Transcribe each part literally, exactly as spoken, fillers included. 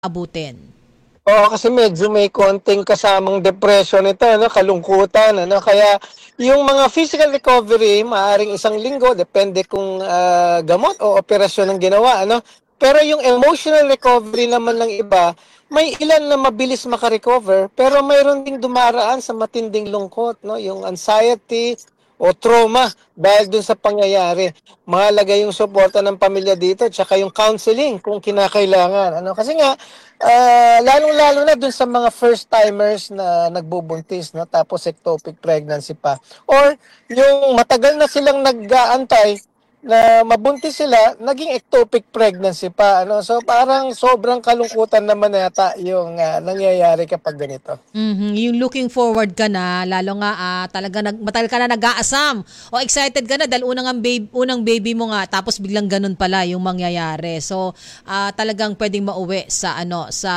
abutin? Oo, kasi medyo may konting kasamang depression ito, ano, kalungkutan, ano, kaya yung mga physical recovery, maaring isang linggo, depende kung ah, gamot o operasyon ang ginawa, ano. Pero yung emotional recovery naman ng iba, may ilan na mabilis makarecover, pero mayroon ding dumaraan sa matinding lungkot, no, yung anxiety o trauma dahil dun sa pangyayari. Mahalaga yung suporta ng pamilya dito, tsaka yung counseling kung kinakailangan. Ano, kasi nga, ah, lalong-lalo na dun sa mga first-timers na nagbubuntis, no? Tapos ectopic pregnancy pa. Or yung matagal na silang nag-aantay na mabuntis sila, naging ectopic pregnancy pa. Ano? So parang sobrang kalungkutan naman yata yung ah, nangyayari kapag ganito. Mhm, yung looking forward ka na, lalo nga ah, talaga nag, matagal ka na nag-aasam o excited ka na dahil unang, ang baby, unang baby mo nga tapos biglang ganun pala yung mangyayari. So ah, talagang pwedeng mauwi sa ano sa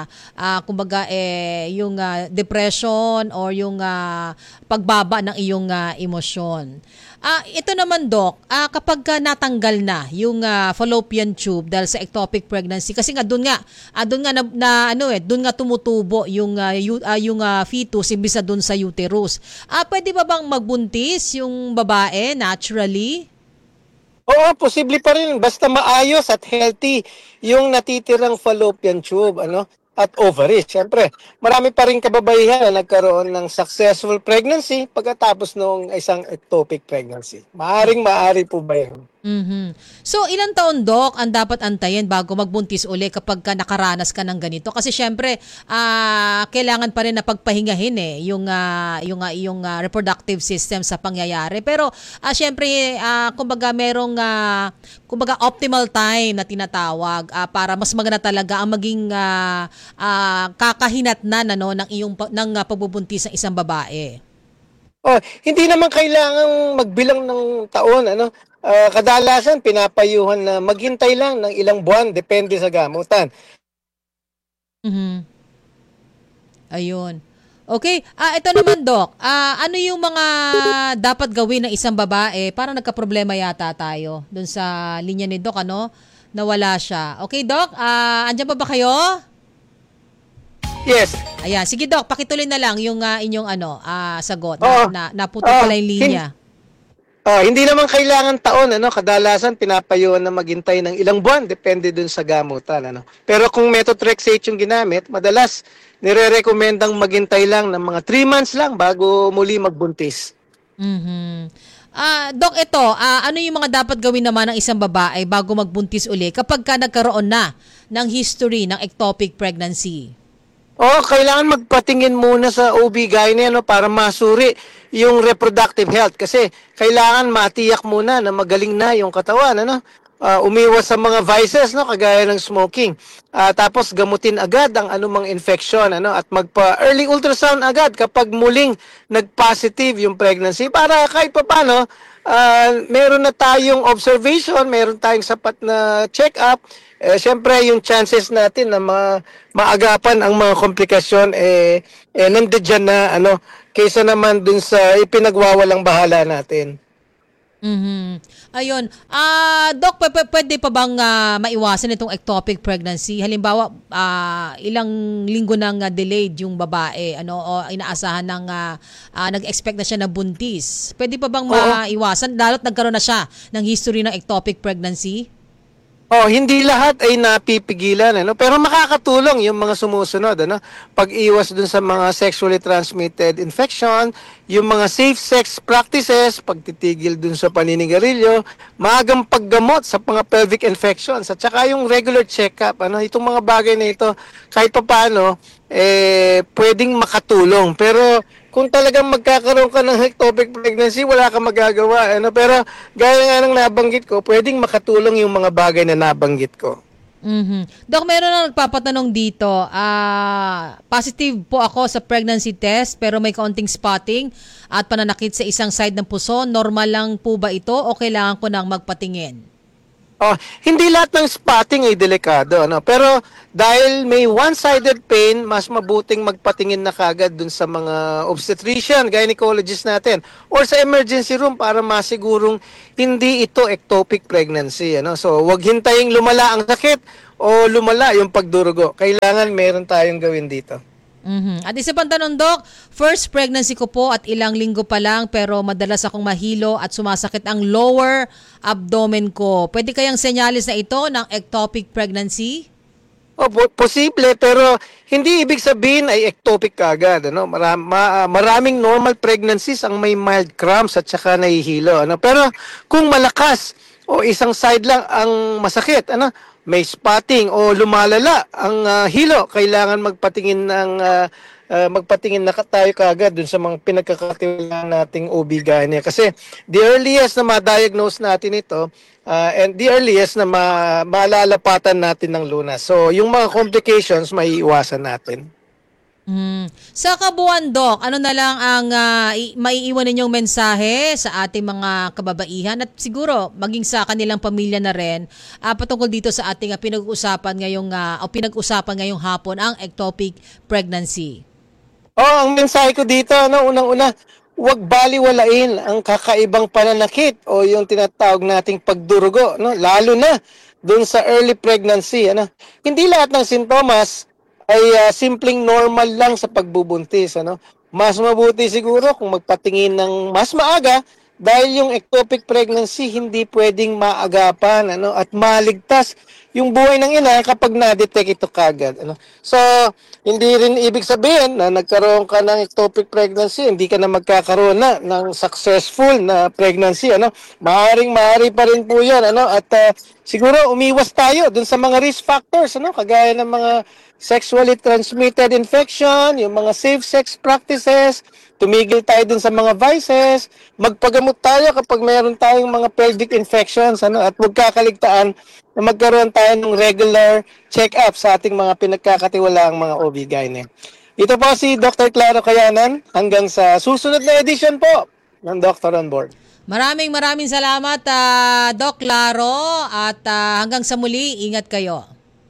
ah, kumbaga eh yung ah, depression or yung ah, pagbaba ng iyong ah, emosyon. Ah, ito naman Doc, ah, kapag ka natanggal na yung ah, fallopian tube dahil sa ectopic pregnancy kasi nga doon nga ah, doon nga na, na ano eh doon nga tumutubo yung ah, yu- ah, yung ah, fetus imbis na doon sa uterus. Ah, pwede ba bang magbuntis yung babae naturally? Oo, posible pa rin basta maayos at healthy yung natitirang fallopian tube, ano, at ovaries. Siyempre, marami pa rin kababaihan na nagkaroon ng successful pregnancy pagkatapos ng isang ectopic pregnancy. Maaring maari po ba yun? Mhm. So, ilang taon, Doc, ang dapat antayin bago magbuntis uli kapag ka nakaranas ka ng ganito? Kasi syempre, ah, kailangan pa rin na pagpahingahin eh, yung, ah, yung, ah, yung ah, reproductive system sa pangyayari. Pero, ah, syempre, ah, kumbaga merong, ah, kumbaga optimal time na tinatawag ah, para mas maganda talaga ang maging ah, ah, kakahinatnan ano, ng, iyong, pa- ng ah, pagbubuntis ng isang babae. Oh, hindi naman kailangang magbilang ng taon, ano. Ah, kadalasan pinapayuhan na maghintay lang ng ilang buwan depende sa gamutan. Mhm. Ayun. Okay, ah ito naman Doc. Ah ano yung mga dapat gawin ng isang babae? Parang nagkaproblema yata tayo dun sa linya ni Doc ano? Nawala siya. Okay, Doc? Ah andiyan pa ba kayo? Yes. Ayan, sige Doc, pakituloy na lang yung ah, inyong ano, ah sagot na, Oo. na naputol Oh, pala yung hin- linya. Ah, hindi naman kailangan taon, ano, kadalasan pinapayuhan na maghintay ng ilang buwan, depende dun sa gamutan, ano. Pero kung methotrexate yung ginamit, madalas nire-recommendang maghintay lang ng mga three months lang bago muli magbuntis. Mhm. Ah, Doc, ito, ah, ano yung mga dapat gawin naman ng isang babae bago magbuntis uli kapag ka nagkaroon na ng history ng ectopic pregnancy? Oo, kailangan magpatingin muna sa O B G Y N, ano, para masuri yung reproductive health kasi kailangan matiyak muna na magaling na yung katawan, ano. Ah, umiwas sa mga vices, no, kagaya ng smoking. Ah, tapos gamutin agad ang anumang infection, ano, at magpa early ultrasound agad kapag muling nag-positive yung pregnancy para kahit papaano ah, meron na tayong observation, meron tayong sapat na check-up. Eh, siyempre, yung chances natin na ma maagapan ang mga komplikasyon, eh, eh nandiyan na, ano, kaysa naman dun sa ipinagwawalang bahala natin. Mhm. Ayun. Ah, Doc, pwe- pwe- pwede pa bang ah, maiwasan itong ectopic pregnancy? Halimbawa, ah, ilang linggo nang ah, delayed yung babae, ano, o inaasahan ng ah, ah, nag-expect na siya na buntis. Pwede pa bang Oo. maiwasan lalo't nagkaroon na siya ng history ng ectopic pregnancy? Oh, hindi lahat ay napipigilan, ano, pero makakatulong yung mga sumusunod, ano, pag-iwas dun sa mga sexually transmitted infection, yung mga safe sex practices, pagtitigil dun sa paninigarilyo, maagang paggamot sa mga pelvic infections, at saka yung regular check-up, ano, itong mga bagay na ito, kahit papaano, eh, pwedeng makatulong. Pero kung talagang magkakaroon ka ng ectopic pregnancy, wala kang magagawa. Ano? Pero gaya nga ng nabanggit ko, pwedeng makatulong yung mga bagay na nabanggit ko. Mhm. Doc, meron na nagpapatanong dito. Ah, positive po ako sa pregnancy test pero may kaunting spotting at pananakit sa isang side ng puso. Normal lang po ba ito o kailangan ko nang magpatingin? Oh, hindi lahat ng spotting ay delikado, ano? Pero dahil may one-sided pain, mas mabuting magpatingin na kagad dun sa mga obstetrician, gynecologist natin, or sa emergency room para masigurong hindi ito ectopic pregnancy, ano? So, wag hintaying lumala ang sakit o lumala yung pagdurugo. Kailangan meron tayong gawin dito. Mhm. At isa pang tanong, Doc, first pregnancy ko po at ilang linggo pa lang pero madalas akong mahilo at sumasakit ang lower abdomen ko. Pwede kayang senyalis na ito ng ectopic pregnancy? O, po- posible, pero hindi ibig sabihin ay ectopic kagad. Ano? Maram, ma- ah, maraming normal pregnancies ang may mild cramps at saka nahihilo. Ano? Pero kung malakas o isang side lang ang masakit, ano? May spotting o lumalala ang ah, hilo, kailangan magpatingin ng ah, ah, magpatingin na ka- tayo kaagad dun sa mga pinagkakatiwalaan nating O B G Y N kasi the earliest na ma-diagnose natin ito ah, and the earliest na ma malalapatan natin ng lunas. So, yung mga complications may iwasan natin. Mm. Sa kabuuan, Doc, ano na lang ang ah, i- maiiwan ninyong mensahe sa ating mga kababaihan at siguro maging sa kanilang pamilya na rin ah, patungkol dito sa ating ah, pinag-uusapan ngayong ah, o pinag-usapan ngayong hapon ang ectopic pregnancy. Oh, ang mensahe ko dito, ano, unang-una, huwag baliwalain ang kakaibang pananakit o yung tinatawag nating pagdurugo, no? Lalo na dun sa early pregnancy, ano? Hindi lahat ng sintomas ay ah, simpleng normal lang sa pagbubuntis, ano? Mas mabuti siguro kung magpatingin ng mas maaga dahil yung ectopic pregnancy hindi pwedeng maagapan, ano, at maligtas yung buhay ng ina kapag na-detect ito kagad, ano. So, hindi rin ibig sabihin na nagkaroon ka ng ectopic pregnancy, hindi ka na magkakaroon na ng successful na pregnancy, ano. Maaring maari pa rin po 'yan, ano, at ah, siguro umiwas tayo dun sa mga risk factors, ano, kagaya ng mga sexually transmitted infection, yung mga safe sex practices, tumigil tayo dun sa mga vices, magpagamot tayo kapag mayroon tayong mga pelvic infections, ano, at huwag kakaligtaan na magkaroon tayo ng regular check-up sa ating mga pinagkakatiwalaang mga O B G Y N. Ito po si Doctor Claro Cayanan, hanggang sa susunod na edition po ng Doctor on Board. Maraming maraming salamat, ah, Doc Laro, at ah, hanggang sa muli, ingat kayo.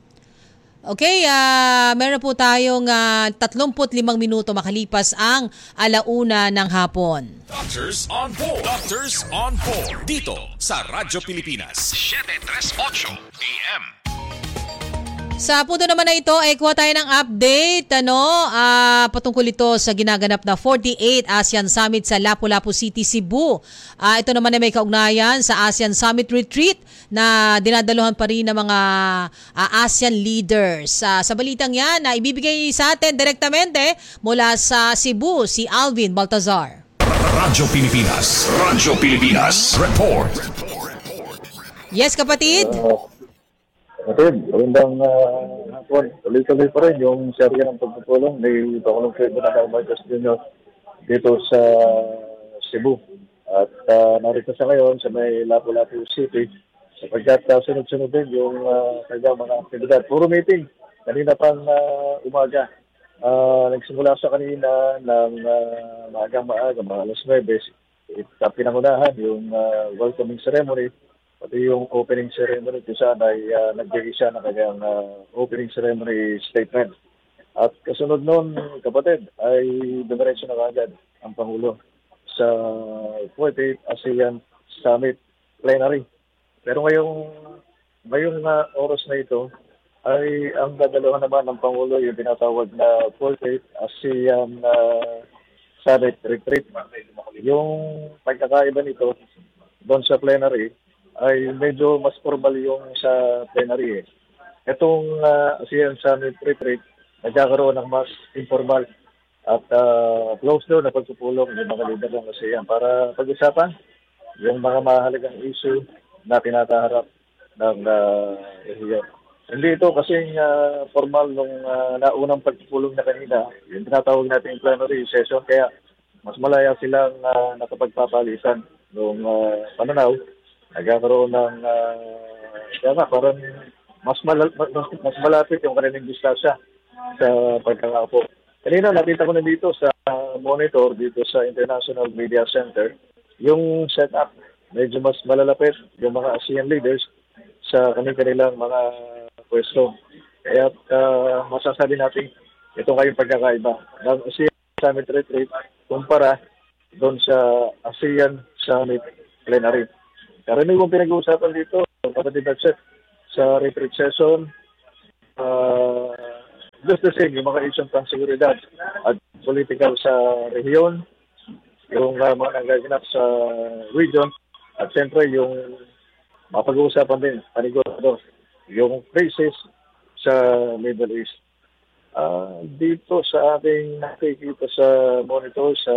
Okay, ah meron po tayong ah, tatlumpu't limang minuto makalipas ang alauna ng hapon. Doctors on Board. Doctors on Board. Dito sa Radyo Pilipinas. seven thirty-eight A M. Sa punto naman na ito, ay kuha tayo ng update ano, ah, patungkol ito sa ginaganap na forty-eighth ASEAN Summit sa Lapu-Lapu City, Cebu. Ah, ito naman ay may kaugnayan sa ASEAN Summit Retreat na dinadaluhan pa rin ng mga ah, ASEAN leaders. Ah, sa balitang yan, na ibibigay sa atin direktamente mula sa Cebu, si Alvin Baltazar. Radyo Pilipinas. Radyo Pilipinas. Report. Yes, kapatid? Kapatid, magandang uh, hapon. Tuloy-tuloy pa rin yung serye ng pagpupulong ni Pangulong Ferdinand Marcos Junior dito sa Cebu. At uh, narito sa ngayon sa may Lapu-Lapu City sapagkat uh, sunod-sunod din yung uh, kanyang mga aktibidad. Puro meeting. Kanina pang uh, umaga. Uh, nagsimula sa kanina ng uh, maagang-maaga, mga alas nuwebe. At pinangunahan yung uh, welcoming ceremony pati yung opening ceremony kung saan ay uh, nagbigay siya ng kanyang uh, opening ceremony statement. At kasunod noon, kapatid, ay dumiretso na kagad ang Pangulo sa forty-eighth ASEAN Summit Plenary. Pero ngayong, ngayong uh, oras na ito, ay ang dadalawan naman ng Pangulo yung tinatawag na forty-eighth ASEAN uh, Summit Retreat. Yung pagkakaiba nito doon sa plenary, ay medyo mas formal yung sa plenary eh. Itong uh, ASEAN Summit Retreat, nagkakaroon ng mas informal at uh, close door na pagpupulong ng mga leader ng ASEAN para pag-usapan yung mga mahalagang issue na tinataharap ng uh, rehiyon. Hindi ito kasing uh, formal nung uh, naunang pagpupulong na kanina, yung tinatawag natin plenary session, kaya mas malaya silang uh, nakapagpapalisan noong uh, pananaw. Nagkakaroon ng, uh, kaya nga, parang mas, mal- mas, mas malapit yung kanilang distansya sa pagkakapo. Kanina, nakita ko na dito sa uh, monitor, dito sa International Media Center, yung setup, medyo mas malalapit yung mga ASEAN leaders sa kanilang mga pwesto. Kaya uh, masasabi natin, ito kayong pagkakaiba ng ASEAN Summit Retreat kumpara doon sa ASEAN Summit Plenary. Karaniwang pinag-uusapan dito, kapatid at chef, sa retreat session, uh, just the same, yung mga isyong pang-seguridad at political sa rehiyon, yung uh, mga nagaganap sa region, at siyempre yung mapag-uusapan din, panigurado, yung crisis sa Middle East. Uh, dito sa ating nakikita sa monitor sa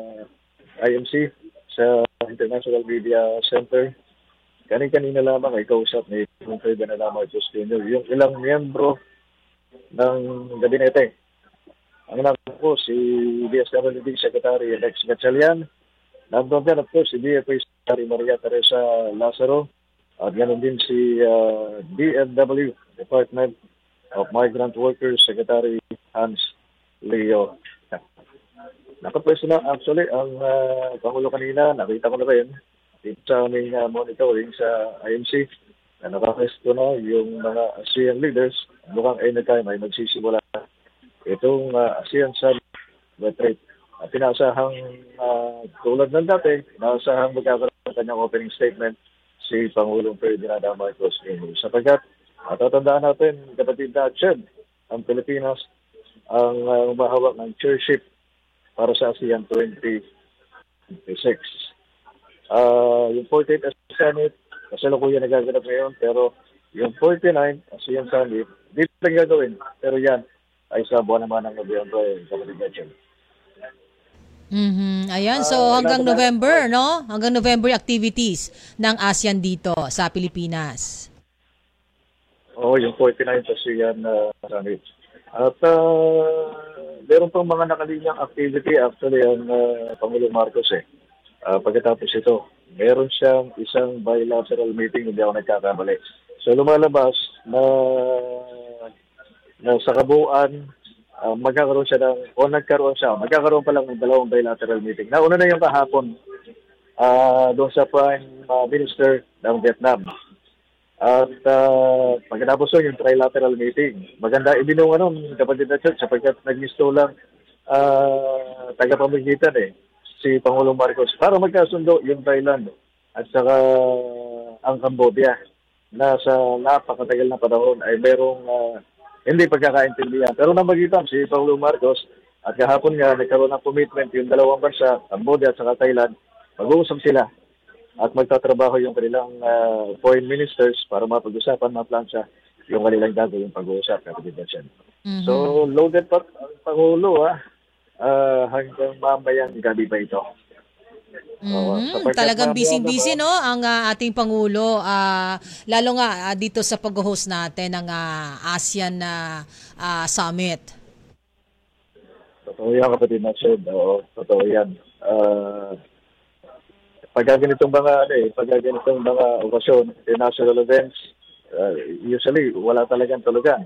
I M C, sa International Media Center, kani-kanina lamang ay kausap ni Pwede na lamang Junior yung ilang miyembro ng gabinete. Ang nandun po si D S W D Secretary Alex Gatchalian, nandun din of course si D F A Secretary Maria Teresa Lazaro, at ganoon din si uh, D F W, Department of Migrant Workers Secretary Hans Leo. Nakapwesto na actually ang uh, Pangulo kanina, nakita ko na rin dito sa aming uh, monitoring sa I M C na nakapwesto na yung mga ASEAN leaders. Mukhang anytime ay magsisimula itong uh, ASEAN Summit Retreat. At pinasahang uh, tulad ng dati, pinasahang magkakaroon ng kanyang opening statement si Pangulong Ferdinand Marcos Junior Sapagkat matatandaan natin, kapatid na Chad, ang Pilipinas ang uh, umahawak ng chairship para sa ASEAN twenty twenty-six. Uh, yung forty-eighth ASEAN Summit, kasalukuyan nagaganap ngayon, pero yung forty-ninth ASEAN Summit, dito lang gagawin. Pero yan ay sa buwan naman ng November, kapatid na Chad. Mm-hmm. Ayan, so Uh, hanggang wala- November, no? Hanggang November activities ng ASEAN dito sa Pilipinas. Oo, yung forty-ninth ASEAN uh, Summit. At uh, meron pang mga nakalinyang activity actually ang uh, Pangulong Marcos eh. Uh, pagkatapos ito, meron siyang isang bilateral meeting, hindi ako nagkakamali. So lumalabas na, na sa kabuuan, uh, magkakaroon siya ng, o nagkaroon siya, magkakaroon pa lang ng dalawang bilateral meeting. Nauna na yung kahapon uh, doon sa Prime uh, Minister ng Vietnam. At uh, pagkatapos yun, yung trilateral meeting. Maganda ibinunga nun, kapatid na church, sapagkat nag-misto lang uh, tagapamagitan eh, si Pangulong Marcos, para magkasundo yung Thailand at saka ang Cambodia na sa napakatagal na panahon ay merong uh, hindi pagkakaintindihan. Pero namagitan si Pangulong Marcos at kahapon nga nagkaroon ng commitment yung dalawang bansa, Cambodia at saka Thailand, mag-uusap sila at magtatrabaho yung kanilang uh, foreign ministers para mapag-usapan, maplansya yung kanilang gagawin pag-uusap, kapatid na siya. Mhm. So, loaded pa ang Pangulo, ah, uh, hanggang mamayang gabi pa ito. Oo, Mhm. sapagkat Talagang mamaya busy-busy, naman- no, ang ah, ating Pangulo. ah, lalo nga ah, dito sa pag-host natin ng ah, ASEAN na ah, Summit. Totoo yan, kapatid na siya. Oo, totoo yan. Uh, pagka ganitong mga, ano eh, pagka ganitong mga okasyon, international events, uh, usually, wala talagang tulugan.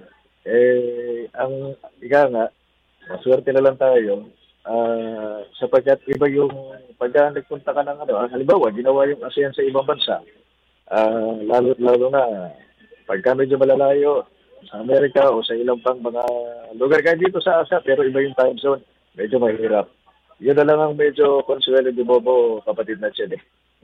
Eh, ang, ika nga, maswerte na lang tayo, uh, sapagkat iba yung, pagka nagpunta ka ng, ano, halimbawa, ginawa yung ASEAN sa ibang bansa, uh, lalo, lalo na, pagka medyo malalayo, sa Amerika o sa ilang pang mga lugar, kahit dito sa Asia, pero iba yung time zone, medyo mahirap. Yun na lang ang medyo Consuelo de Bobo, kapatid na siya eh.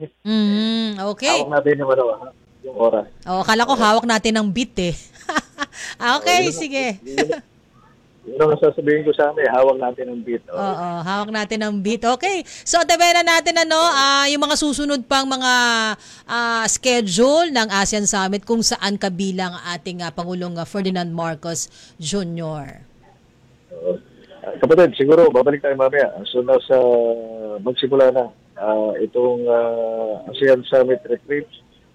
Mhm. Okay. Hawak natin yung, ano, yung oras. Oh, akala ko hawak natin ng beat eh. Ah, okay, Oh, yun na. sige. Yun, yun ang sasabihin ko sa amin, hawak natin ng beat. Oh. Oo, hawak natin ng beat. Okay. So, tabayan na natin ano, ah, yung mga susunod pang mga ah, schedule ng ASEAN Summit kung saan kabilang ang ating ah, Pangulong ah, Ferdinand Marcos Junior Uh, kapatid, siguro babalik tayo mamaya as soon as uh, magsimula na uh, itong uh, ASEAN Summit Retreat.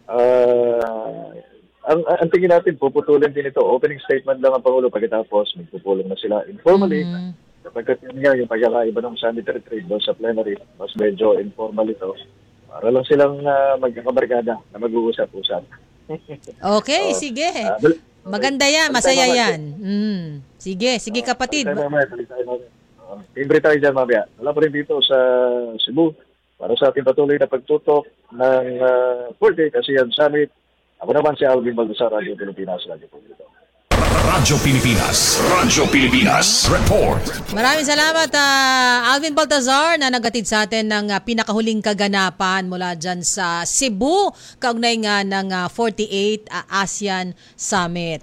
Uh, ang, ang tingin natin, puputulin din ito. Opening statement lang ang Pangulo, pagkatapos magpupulong na sila informally. Mhm. Kapagkat yun nga, yung pagkakaiba ng Summit Retreat doon sa plenary, mas medyo informal ito. Para lang silang uh, magkakabarkada na mag-uusap-usap. Okay, Oh, sige. ah, bal- Maganda yan, balik tayo masaya mamaya. yan. Mm. Sige, sige kapatid. Balik tayo mamaya, balik tayo mamaya. Uh, Timbre tayo dyan mamaya. Wala pa rin dito sa Cebu para sa ating patuloy na pagtutok ng uh, forty-eighth ASEAN Summit Ako naman si Alvin Baltasar, Radio Pilipinas, Radio Publiko. Radyo Pilipinas. Radyo Pilipinas. Report. Maraming salamat uh, Alvin Baltazar na nagatid sa atin ng uh, pinakahuling kaganapan mula dyan sa Cebu, kaugnay nga ng uh, forty-eighth uh, ASEAN Summit.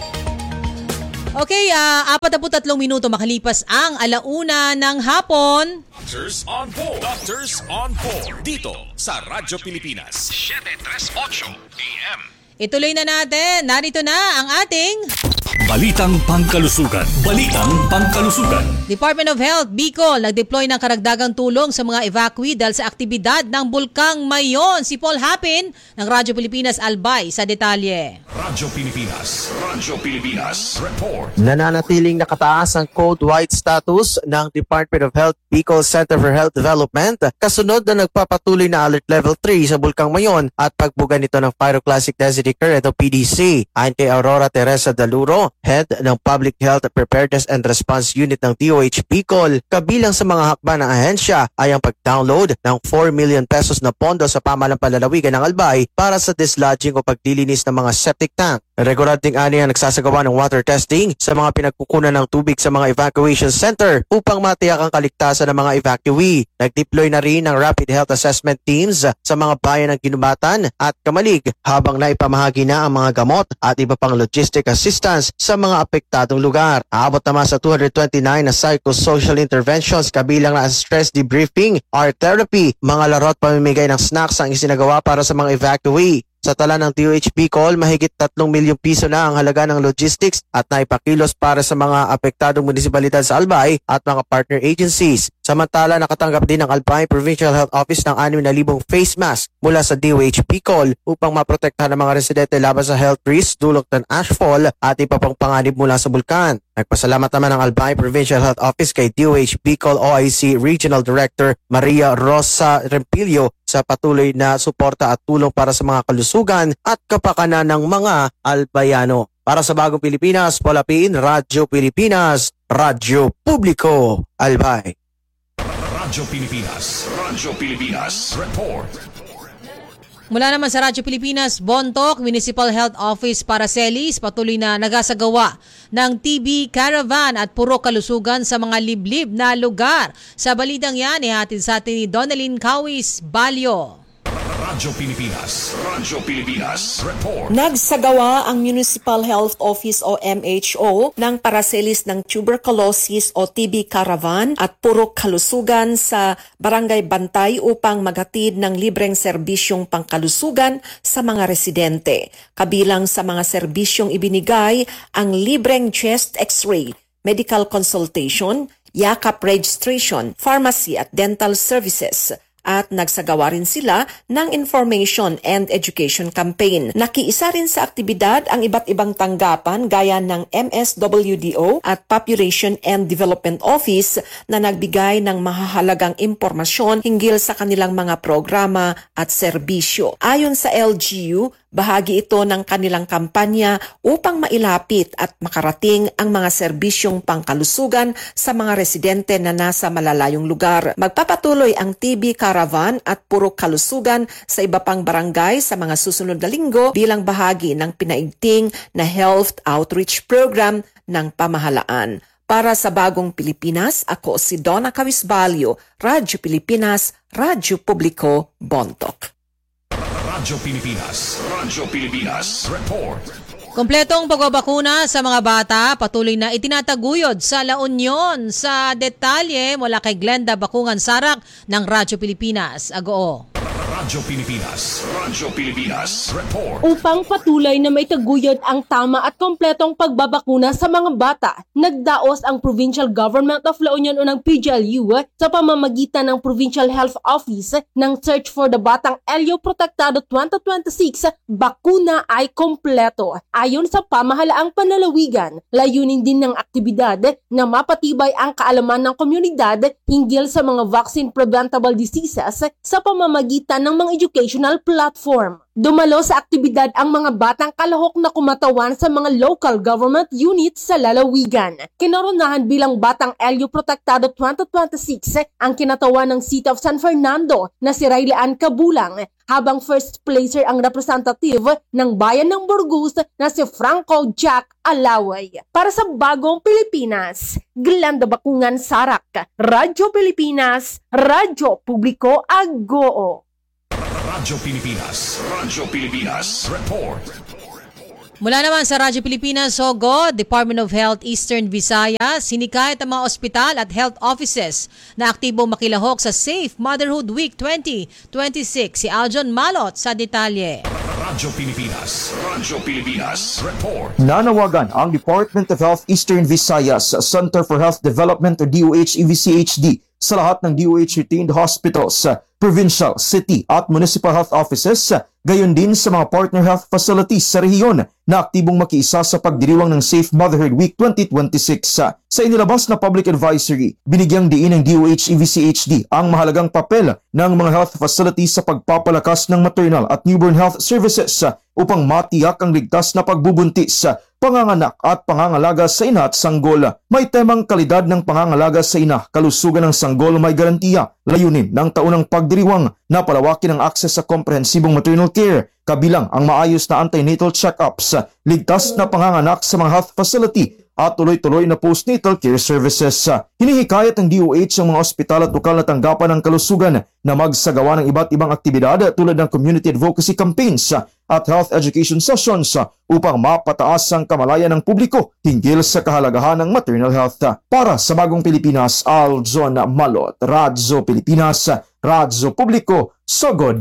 Okay, uh, apat na po tatlong minuto makalipas ang alauna ng hapon. Doctors on board. Doctors on board. Dito sa Radyo Pilipinas. seven thirty-eight A M. Ituloy na natin. Narito na ang ating Balitang Pangkalusugan. Balitang Pangkalusugan. Department of Health, Bicol, nag-deploy ng karagdagang tulong sa mga evacuee dahil sa aktibidad ng Bulkang Mayon. Si Paul Hapin ng Radyo Pilipinas Albay sa detalye. Radyo Pilipinas. Radyo Pilipinas. Report. Nananatiling nakataas ang Code White status ng Department of Health Bicol Center for Health Development kasunod na nagpapatuloy na Alert Level three sa Bulkang Mayon at pagbuga nito ng Pyroclastic Designator o P D C. Ayon kay Aurora Teresa Daluro, Head ng Public Health Preparedness and Response Unit ng D O H Bicol, kabilang sa mga hakbang ng ahensya ay ang pag-download ng four million pesos na pondo sa pamahalang palalawigan ng Albay para sa dislodging o paglilinis ng mga septic tank. Regular ding ani ang nagsasagawa ng water testing sa mga pinagkukunan ng tubig sa mga evacuation center upang matiyak ang kaligtasan ng mga evacuee. Nag-deploy na rin ng rapid health assessment teams sa mga bayan ng Ginubatan at Kamalig habang naipamahagi na ang mga gamot at iba pang logistic assistance sa mga apektadong lugar. Aabot naman sa two hundred twenty-nine na psychosocial interventions kabilang na stress debriefing, art therapy, mga laro at pamimigay ng snacks ang isinagawa para sa mga evacuee. Sa tala ng D O H Bicol, mahigit tatlong milyong piso na ang halaga ng logistics at naipakilos para sa mga apektadong munisipalidad sa Albay at mga partner agencies. Samantala, nakatanggap din ng Albay Provincial Health Office ng six thousand face mask mula sa D O H Bicol upang maprotektahan ng mga residente laban sa health risks dulot ng ashfall at iba pang panganib mula sa bulkan. Nagpasalamat naman ng Albay Provincial Health Office kay D O H Bicol O I C Regional Director Maria Rosa Rempilio sa patuloy na suporta at tulong para sa mga kalusugan at kapakanan ng mga Albayano. Para sa Bagong Pilipinas, Paul Hapin, Radyo Pilipinas, Radyo Publiko, Albay. Radyo Pilipinas. Radyo Pilipinas. Report. Mula naman sa Radyo Pilipinas, Bontoc Municipal Health Office Paracelis patuloy na nagasagawa ng T B Caravan at puro kalusugan sa mga liblib na lugar. Sa balitang yan, ihatid sa atin ni Donalyn Cawis Balyo. Radyo Pilipinas. Radyo Pilipinas. Report. Nagsagawa ang Municipal Health Office o M H O ng paraselis ng tuberculosis o T B Caravan at puro kalusugan sa Barangay Bantay upang maghatid ng libreng serbisyong pangkalusugan sa mga residente. Kabilang sa mga serbisyong ibinigay ang libreng chest x-ray, medical consultation, yakap registration, pharmacy at dental services. At nagsagawa rin sila ng information and education campaign. Nakiisa rin sa aktibidad ang iba't ibang tanggapan gaya ng M S W D O at Population and Development Office na nagbigay ng mahahalagang impormasyon hinggil sa kanilang mga programa at serbisyo. Ayon sa L G U, bahagi ito ng kanilang kampanya upang mailapit at makarating ang mga serbisyong pangkalusugan sa mga residente na nasa malalayong lugar. Magpapatuloy ang T B Caravan at puro kalusugan sa iba pang barangay sa mga susunod na linggo bilang bahagi ng pinaigting na health outreach program ng pamahalaan. Para sa Bagong Pilipinas, ako si Donna Cawisbalio, Radyo Pilipinas, Radyo Publiko, Bontoc. Radyo Pilipinas. Radyo Pilipinas. Report. Kompletong pagbabakuna sa mga bata patuloy na itinataguyod sa La Union. Sa detalye mula kay Glenda Bakungan Sarak ng Radyo Pilipinas. Agoo. Radyo Pilipinas. Radyo Pilipinas. Report. Upang patuloy na maitaguyod ang tama at kompletong pagbabakuna sa mga bata, nagdaos ang Provincial Government of La Union o ng P G L U sa pamamagitan ng Provincial Health Office ng Search for the Batang Elio Protektado twenty twenty-six, bakuna ay kompleto. Ayon sa pamahalaang panlalawigan, layunin din ng aktibidad na mapatibay ang kaalaman ng komunidad hinggil sa mga vaccine preventable diseases sa pamamagitan ng ng mga educational platform. Dumalo sa aktibidad ang mga batang kalahok na kumatawan sa mga local government units sa lalawigan. Kinoronahan bilang Batang Elyo Protektado twenty twenty-six ang kinatawan ng City of San Fernando na si Riley Ann Cabulang, habang first placer ang representative ng Bayan ng Burgos na si Franco Jack Alaway. Para sa Bagong Pilipinas, Glenda Bakungan Sarak, Radyo Pilipinas, Radyo Publiko Agoo. Radyo Pilipinas. Radyo Pilipinas. Report. Mula naman sa Radyo Pilipinas, Sogo, Department of Health Eastern Visayas, sinikayat ang mga ospital at health offices na aktibong makilahok sa Safe Motherhood Week twenty twenty-six. Si Aljon Malot sa detalye. Radyo Pilipinas. Radyo Pilipinas. Report. Nanawagan ang Department of Health Eastern Visayas Center for Health Development o D O H E V C H D sa lahat ng D O H-retained hospitals, provincial, city at municipal health offices, gayon din sa mga partner health facilities sa rehiyon na aktibong makiisa sa pagdiriwang ng Safe Motherhood Week twenty twenty-six. Sa inilabas na public advisory, binigyang diin ng D O H E V C H D ang mahalagang papel ng mga health facilities sa pagpapalakas ng maternal at newborn health services upang matiyak ang ligtas na pagbubuntis, panganganak at pangangalaga sa ina at sanggol. May temang kalidad ng pangangalaga sa ina, kalusugan ng sanggol may garantiya, layunin ng taunang pagdiriwang na palawakin ang akses sa komprehensibong maternal care, kabilang ang maayos na antenatal check-ups, ligtas na panganganak sa mga health facility at tuloy-tuloy na postnatal care services. Hinihikayat ng D O H ang mga ospital at lokal na tanggapan ng kalusugan na magsagawa ng iba't ibang aktibidad tulad ng community advocacy campaigns at health education sessions upang mapataas ang kamalayan ng publiko hinggil sa kahalagahan ng maternal health. Para sa Bagong Pilipinas, Aljon Malot, Radyo Pilipinas, Radyo Publiko, Sogod.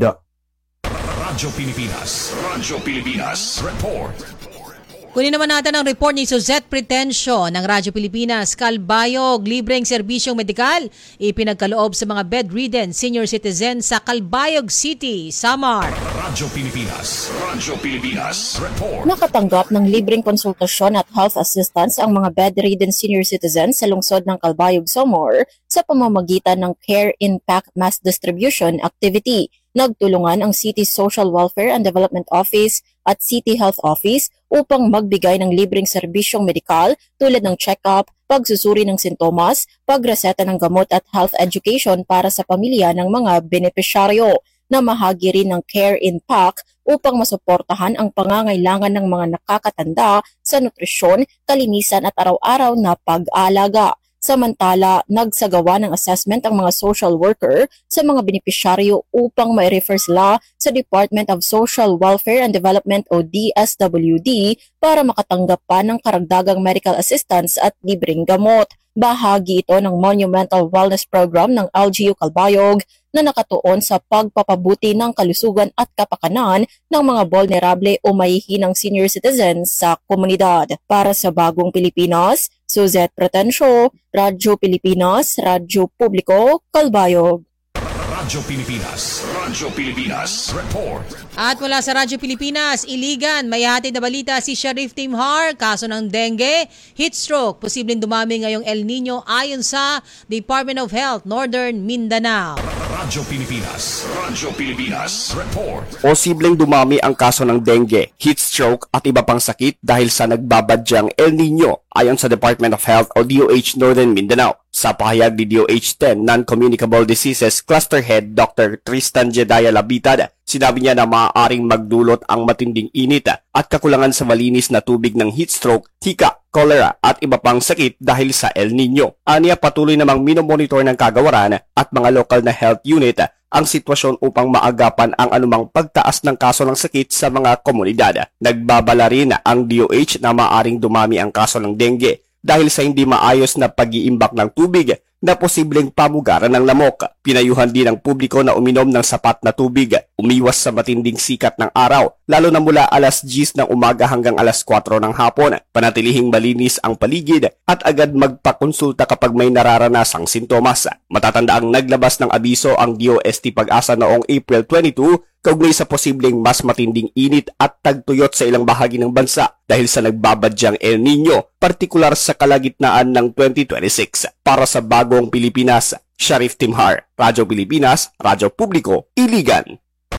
Radyo Pilipinas. Radyo Pilipinas. Report. Kunin naman natin ang report ni Suzette Pretencio ng Radyo Pilipinas. Calbayog, libreng serbisyong medikal ipinagkaloob sa mga bedridden senior citizens sa Calbayog City, Samar. Radyo Pilipinas. Radyo Pilipinas. Report. Nakatanggap ng libreng konsultasyon at health assistance ang mga bedridden senior citizens sa lungsod ng Calbayog, Samar sa pamamagitan ng Care Impact Mass Distribution Activity. Nagtulungan ang City Social Welfare and Development Office at City Health Office upang magbigay ng libreng serbisyong medikal tulad ng check-up, pagsusuri ng sintomas, pagreseta ng gamot at health education para sa pamilya ng mga benepisyaryo. Namahagi rin ng Care Impact upang masuportahan ang pangangailangan ng mga nakakatanda sa nutrisyon, kalinisan at araw-araw na pag-aalaga. Samantala, nagsagawa ng assessment ang mga social worker sa mga benepisyaryo upang ma-refer sila sa Department of Social Welfare and Development o D S W D para makatanggap pa ng karagdagang medical assistance at libreng gamot. Bahagi ito ng Monumental Wellness Program ng L G U Calbayog na nakatuon sa pagpapabuti ng kalusugan at kapakanan ng mga vulnerable o mahihinang senior citizens sa komunidad. Para sa Bagong Pilipinas, Suzette Pretencio, Radyo Pilipinas, Radyo Publiko, Calbayog. Radyo Pilipinas. Radyo Pilipinas. Report. At mula sa Radyo Pilipinas, Iligan, may hatid na balita si Sheriff Timhar, kaso ng dengue, heat stroke, posibleng dumami ngayong El Nino ayon sa Department of Health, Northern Mindanao. Radyo Pilipinas. Radyo Pilipinas. Report. Posibleng dumami ang kaso ng dengue, heat stroke at iba pang sakit dahil sa nagbabadyang El Nino ayon sa Department of Health o D O H Northern Mindanao. Sa pahayag ni D O H ten Non-Communicable Diseases Cluster Head Doctor Tristan Jedaya Labitad, sinabi niya na maaaring magdulot ang matinding init at kakulangan sa malinis na tubig ng heat stroke, hika, cholera at iba pang sakit dahil sa El Nino. Aniya patuloy namang minomonitor ng kagawaran at mga lokal na health unit ang sitwasyon upang maagapan ang anumang pagtaas ng kaso ng sakit sa mga komunidad. Nagbabala rin ang D O H na maaaring dumami ang kaso ng dengue dahil sa hindi maayos na pag-iimbak ng tubig na posibleng pamugaran ng lamok. Pinayuhan din ang publiko na uminom ng sapat na tubig, umiwas sa matinding sikat ng araw, lalo na mula alas diyes ng umaga hanggang alas kwatro ng hapon, panatilihing malinis ang paligid at agad magpakonsulta kapag may nararanasang sintomas. Matatanda ang naglabas ng abiso ang D O S T Pag-asa noong April twenty-two kaugnay sa posibleng mas matinding init at tagtuyot sa ilang bahagi ng bansa dahil sa nagbabadyang El Nino, partikular sa kalagitnaan ng twenty twenty-six. Para sa Bagong Pilipinas, Sheriff Timhar, Radyo Pilipinas, Radyo Publiko, Iligan.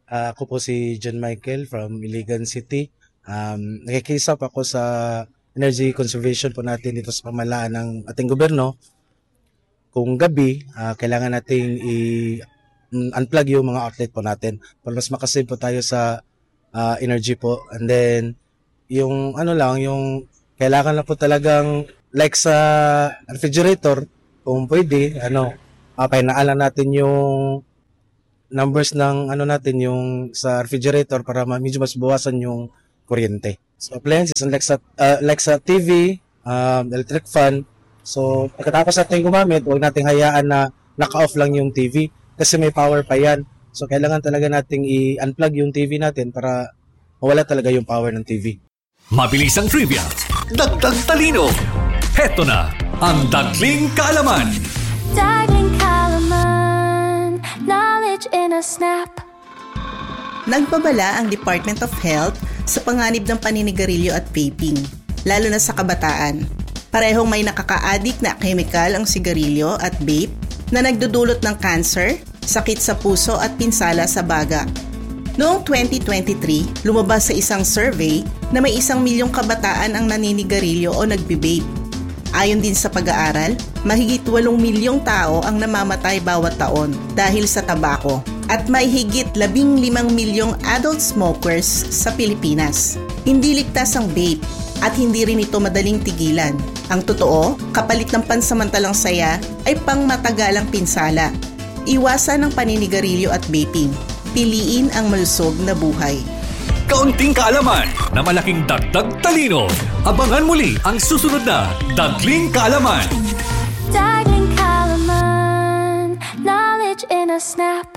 Uh, ako po si John Michael from Iligan City. Um, nakikisap ako sa energy conservation po natin dito sa pamahalaan ng ating gobyerno. Kung gabi, uh, kailangan nating i-unplug yung mga outlet po natin para mas makasave po tayo sa uh, energy po. And then, yung ano lang, yung kailangan lang po talagang like sa refrigerator, kung pwede, ano, uh, painaalan natin yung numbers ng ano natin yung sa refrigerator para medyo mas bawasan yung kuryente. So appliances like sa uh, like sa T V, um, electric fan. So pagkatapos natin gumamit, huwag nating hayaan na naka-off lang yung T V kasi may power pa yan. So kailangan talaga nating i-unplug yung T V natin para mawala talaga yung power ng T V. Mabilis ang trivia, dagdag talino. Heto na ang Dagling Kaalaman. Dagling Kaalaman, knowledge in a snap. Nagbabala ang Department of Health sa panganib ng paninigarilyo at vaping, lalo na sa kabataan. Parehong may nakaka-addict na chemical ang sigarilyo at vape na nagdudulot ng cancer, sakit sa puso at pinsala sa baga. Noong twenty twenty-three, lumabas sa isang survey na may isang milyong kabataan ang naninigarilyo o nagbe-vape. Ayon din sa pag-aaral, mahigit walong milyong tao ang namamatay bawat taon dahil sa tabako at may higit labing limang milyong adult smokers sa Pilipinas. Hindi ligtas ang vape at hindi rin ito madaling tigilan. Ang totoo, kapalit ng pansamantalang saya ay pangmatagalang pinsala. Iwasan ang paninigarilyo at vaping. Piliin ang malusog na buhay. Kaunting kaalaman na malaking dagdag talino. Abangan muli ang susunod na Dagling Kaalaman. Dagling Kaalaman, knowledge in a snap.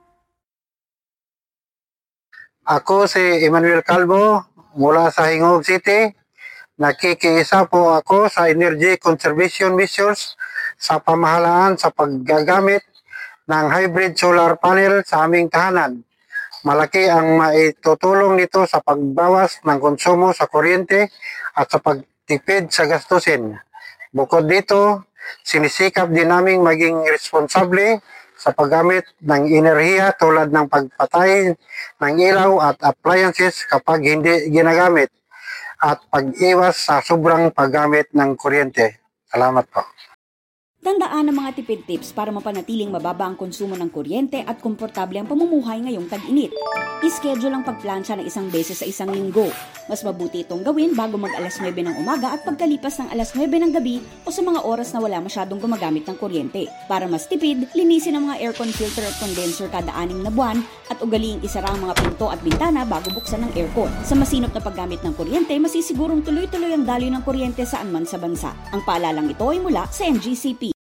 Ako si Emmanuel Calvo mula sa Hingog City. Nakikiisa po ako sa energy conservation measures sa pamahalaan sa paggagamit ng hybrid solar panel sa aming tahanan. Malaki ang maitutulong nito sa pagbawas ng konsumo sa kuryente at sa pagtipid sa gastusin. Bukod dito, sinisikap din naming maging responsable sa paggamit ng enerhiya tulad ng pagpatay ng ilaw at appliances kapag hindi ginagamit at pag-iwas sa sobrang paggamit ng kuryente. Salamat po. Tandaan ang mga tipid tips para mapanatiling mababa ang konsumo ng kuryente at komportable ang pamumuhay ngayong tag-init. I-schedule ang pagplansya ng isang beses sa isang linggo. Mas mabuti itong gawin bago mag alas nuwebe ng umaga at pagkalipas ng alas nuwebe ng gabi o sa mga oras na wala masyadong gumagamit ng kuryente. Para mas tipid, linisin ang mga aircon filter at condenser kada anim na buwan at ugaliing isara ang mga pinto at bintana bago buksan ng aircon. Sa masinop na paggamit ng kuryente, masisigurong tuloy-tuloy ang daloy ng kuryente saan man sa bansa. Ang paalalang ito ay mula sa N G C P.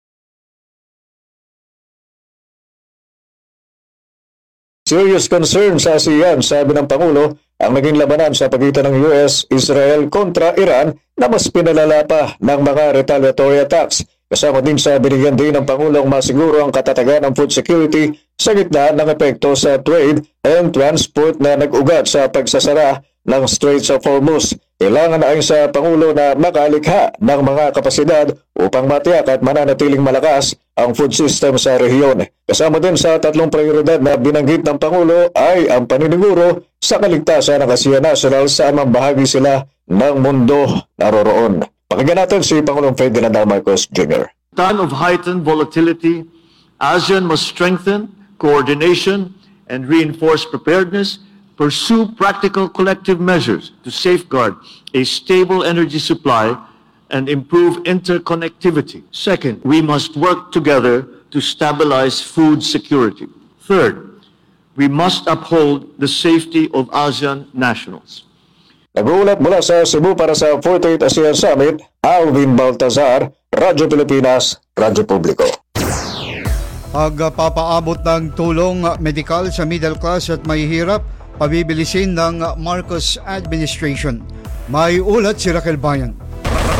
Serious concern sa ASEAN, sabi ng Pangulo, ang naging labanan sa pagitan ng U S, Israel kontra Iran na mas pinalala pa ng mga retaliatory attacks. Kasama din sa binigyan din ng Pangulong masiguro ang katatagan ng food security sa gitna ng epekto sa trade and transport na nag-ugat sa pagsasara ng Straits of Hormuz. Kailangan na ayon sa Pangulo na makalikha ng mga kapasidad upang matiyak at mananatiling malakas ang food system sa rehiyon. Kasama din sa tatlong prioridad na binanggit ng Pangulo ay ang paniniguro sa kaligtasan ng ASEAN National sa anumang bahagi sila ng mundo naroroon. Pakinggan natin si Pangulong Ferdinand R. Marcos Junior Time of heightened volatility, ASEAN must strengthen coordination and reinforce preparedness, pursue practical collective measures to safeguard a stable energy supply and improve interconnectivity. Second, we must work together to stabilize food security. Third, we must uphold the safety of ASEAN nationals. Nag-uulat mula sa Cebu para sa forty-eighth ASEAN Summit, Alvin Baltazar, Radyo Pilipinas, Radyo Publiko. Pagpapaabot ng tulong medikal sa middle class at mahihirap, pabibilisin ng Marcos administration. May ulat si Raquel Bayan.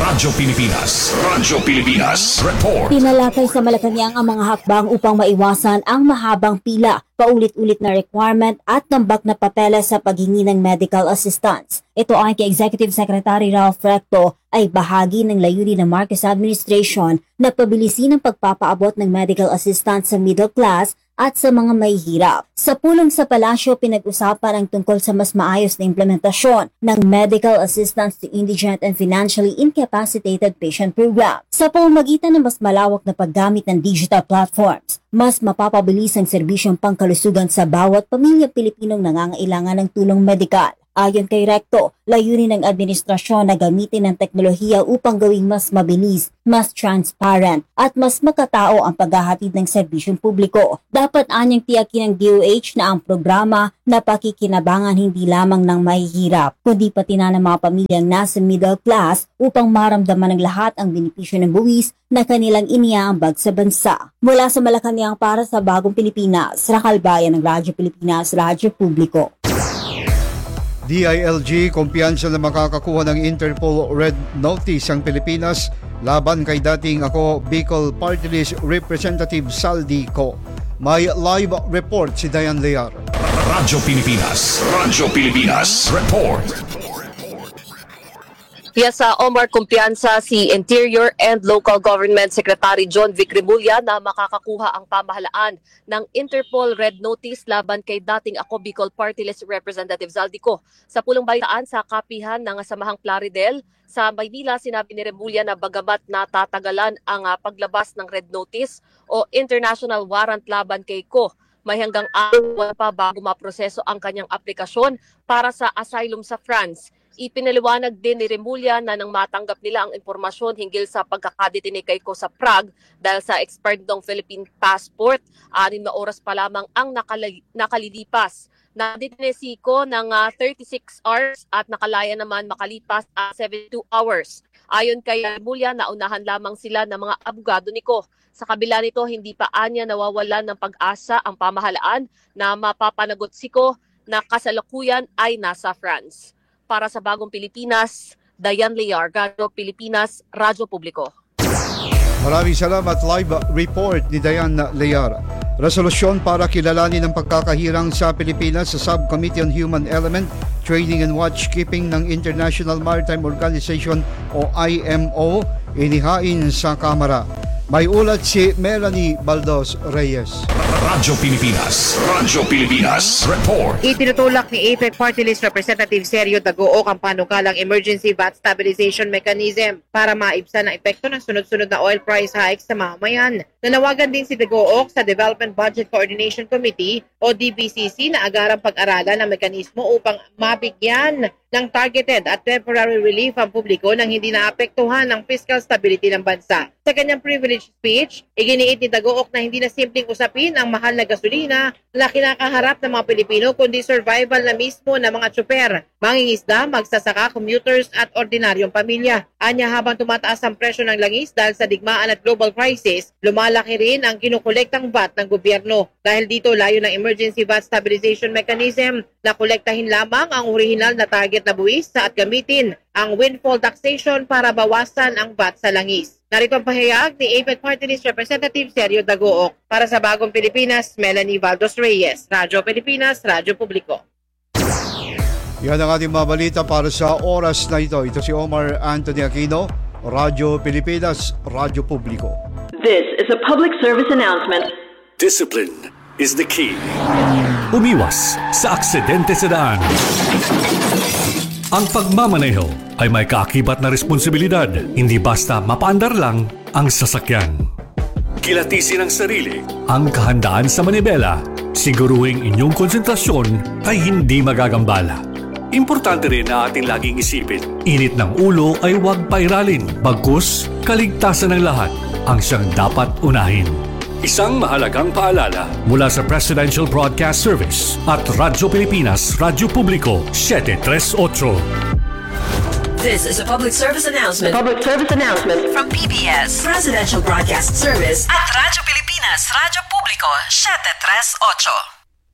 Radyo Pilipinas. Radyo Pilipinas. Report. Tinalakay sa Malacanang ang mga hakbang upang maiwasan ang mahabang pila, paulit-ulit na requirement at tambak na papeles sa paghingi ng medical assistance. Ito ay kay Executive Secretary Ralph Recto ay bahagi ng layunin ng Marcos administration na pabilisin ang pagpapaabot ng medical assistance sa middle class at sa mga mahihirap. Sa pulong sa palasyo, pinag-usapan ang tungkol sa mas maayos na implementasyon ng medical assistance to indigent and financially incapacitated patient program. Sa pamamagitan ng mas malawak na paggamit ng digital platforms, mas mapapabilis ang serbisyong pangkalusugan sa bawat pamilyang Pilipinong nangangailangan ng tulong medikal. Ayon kay Recto, layunin ng administrasyon na gamitin ng teknolohiya upang gawing mas mabilis, mas transparent at mas makatao ang paghahatid ng serbisyong publiko. Dapat anyang tiyakin ng D O H na ang programa na pakikinabangan hindi lamang ng mahihirap, kundi pati na ng mga pamilyang nasa middle class upang maramdaman ng lahat ang benepisyo ng buwis na kanilang iniaambag sa bansa. Mula sa Malacanang para sa Bagong Pilipinas, Rakal Bayan ng Radyo Pilipinas, Radyo Publiko. D I L G, kumpiyansa na makakakuha ng Interpol Red Notice ang Pilipinas laban kay dating ako Bicol Party List Representative Saldi Co. May live report si Diane Lear. Radyo Pilipinas. Radyo Pilipinas. Report. Yes, uh, Omar, kumpiyansa si Interior and Local Government Secretary John Vic Remulla na makakakuha ang pamahalaan ng Interpol Red Notice laban kay dating ako Bicol Party List Representative Zaldico. Sa pulong balitaan sa kapihan ng Samahang Plaridel sa Maynila, sinabi ni Remulla na bagamat natatagalan ang uh, paglabas ng Red Notice o International Warrant laban kay Ko, may hanggang araw pa bago maproseso ang kanyang aplikasyon para sa asylum sa France. Ipinaliwanag din ni Remulla na nang matanggap nila ang impormasyon hinggil sa pagkakadetine kay Ko sa Prague dahil sa expired ng Philippine passport, anim na oras pa lamang ang nakali- nakalilipas. Nadetine si Ko ng uh, thirty-six hours at nakalaya naman makalipas ang uh, seventy-two hours. Ayon kay Remulla, naunahan lamang sila ng mga abogado ni Ko. Sa kabila nito, hindi pa anya nawawalan ng pag-asa ang pamahalaan na mapapanagot si Ko na kasalukuyan ay nasa France. Para sa Bagong Pilipinas, Diane Lear, Radyo Pilipinas, Radyo Publiko. Maraming salamat. Live report ni Diane Lear. Resolusyon para kilalanin ang pagkakahirang sa Pilipinas sa Subcommittee on Human Element, Training and Watchkeeping ng International Maritime Organization o I M O, inihain sa Kamara. May ulat si Melanie Baldos Reyes. Radyo Pilipinas. Radyo Pilipinas. Report. Itinutulak ni A P E C Party List Representative Sergio Dagook ang panukalang Emergency V A T Stabilization Mechanism para maibsan ang epekto ng sunod-sunod na oil price hikes sa mamamayan. Nanawagan din si Dagook sa Development Budget Coordination Committee o D B C C na agarang pag-aralan ng mekanismo upang mabigyan ng targeted at temporary relief ang publiko nang hindi naapektuhan ng fiscal stability ng bansa. Sa kanyang privilege speech, iginiit ni Dagook na hindi na simpleng usapin ang mahal na gasolina na kinakaharap ng mga Pilipino kundi survival na mismo ng mga tsuper, mangingisda, magsasaka, commuters at ordinaryong pamilya. Anya, habang tumataas ang presyo ng langis dahil sa digmaan at global crisis, lumalaki rin ang kinukolektang V A T ng gobyerno. Dahil dito, layo ng Emergency V A T Stabilization Mechanism na kolektahin lamang ang orihinal na target na buwis at gamitin ang windfall taxation para bawasan ang V A T sa langis. Narito ang pahayag ni A P E C Party List Representative Sergio Dagook. Para sa Bagong Pilipinas, Melanie Baldos Reyes, Radyo Pilipinas, Radyo Publiko. Yan ang ating mga balita para sa oras na ito. Ito si Omar Anthony Aquino, Radyo Pilipinas, Radyo Publiko. This is a public service announcement. Discipline is the key. Umiwas sa aksidente sa daan. Ang pagmamaneho ay may kaakibat na responsibilidad, hindi basta mapaandar lang ang sasakyan. Kilatisin ang sarili, ang kahandaan sa manibela, siguruhing inyong konsentrasyon ay hindi magagambala. Importante rin na ating laging isipin, init ng ulo ay huwag pairalin, bagkus kaligtasan ng lahat ang siyang dapat unahin. Isang mahalagang paalala mula sa Presidential Broadcast Service at Radyo Pilipinas, Radyo Publiko, seven thirty-eight. This is a public service announcement. Public service announcement from P B S, Presidential Broadcast Service at Radyo Pilipinas, Radyo Publiko, seven thirty-eight.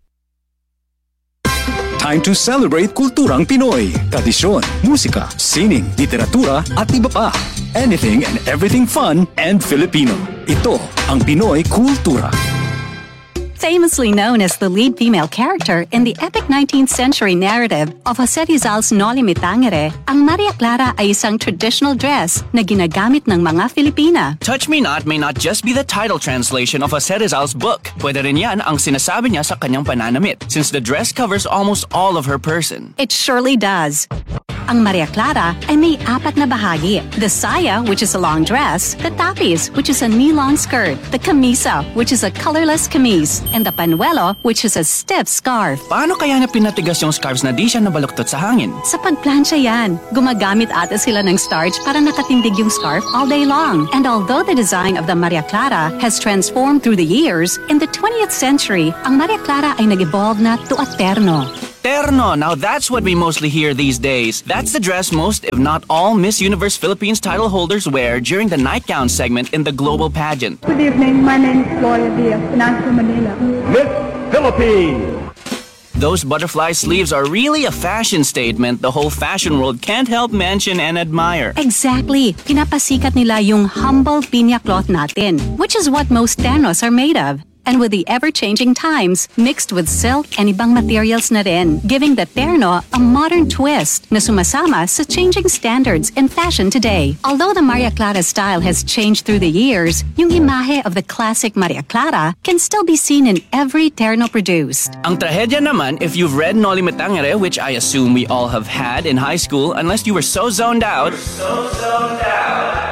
Time to celebrate kulturang Pinoy, tradisyon, musika, sining, literatura at iba pa. anything and everything fun and Filipino. Ito ang Pinoy Kultura. Famously known as the lead female character in the epic nineteenth century narrative of Jose Rizal's Noli Me Tangere, ang Maria Clara ay isang traditional dress na ginagamit ng mga Filipina. Touch Me Not may not just be the title translation of Jose Rizal's book. Pwede rin yan ang sinasabi niya sa kanyang pananamit, since the dress covers almost all of her person. It surely does. Ang Maria Clara ay may apat na bahagi. The saya, which is a long dress, the tapis, which is a knee-long skirt, the camisa, which is a colorless camise, and the panuelo, which is a stiff scarf. Paano kaya na pinatigas yung scarves na di siya nabaluktot sa hangin? Sa pagplansya yan, gumagamit ata sila ng starch para nakatindig yung scarf all day long. And although the design of the Maria Clara has transformed through the years, in the twentieth century, ang Maria Clara ay nag-evolve na to a terno. Terno, now that's what we mostly hear these days. That's the dress most, if not all, Miss Universe Philippines title holders wear during the nightgown segment in the global pageant. Good evening, my name is Gloria Diaz, Financial Manila. Miss Philippines! Those butterfly sleeves are really a fashion statement the whole fashion world can't help mention and admire. Exactly. Pinapasikat nila yung humble pinya cloth natin, which is what most ternos are made of. And with the ever-changing times, mixed with silk and ibang materials na rin, giving the terno a modern twist na sumasama sa changing standards in fashion today. Although the Maria Clara style has changed through the years, yung imahe of the classic Maria Clara can still be seen in every terno produced. Ang trahedya naman, if you've read Noli Me Tangere, which I assume we all have had in high school, unless you were so zoned out, so zoned out.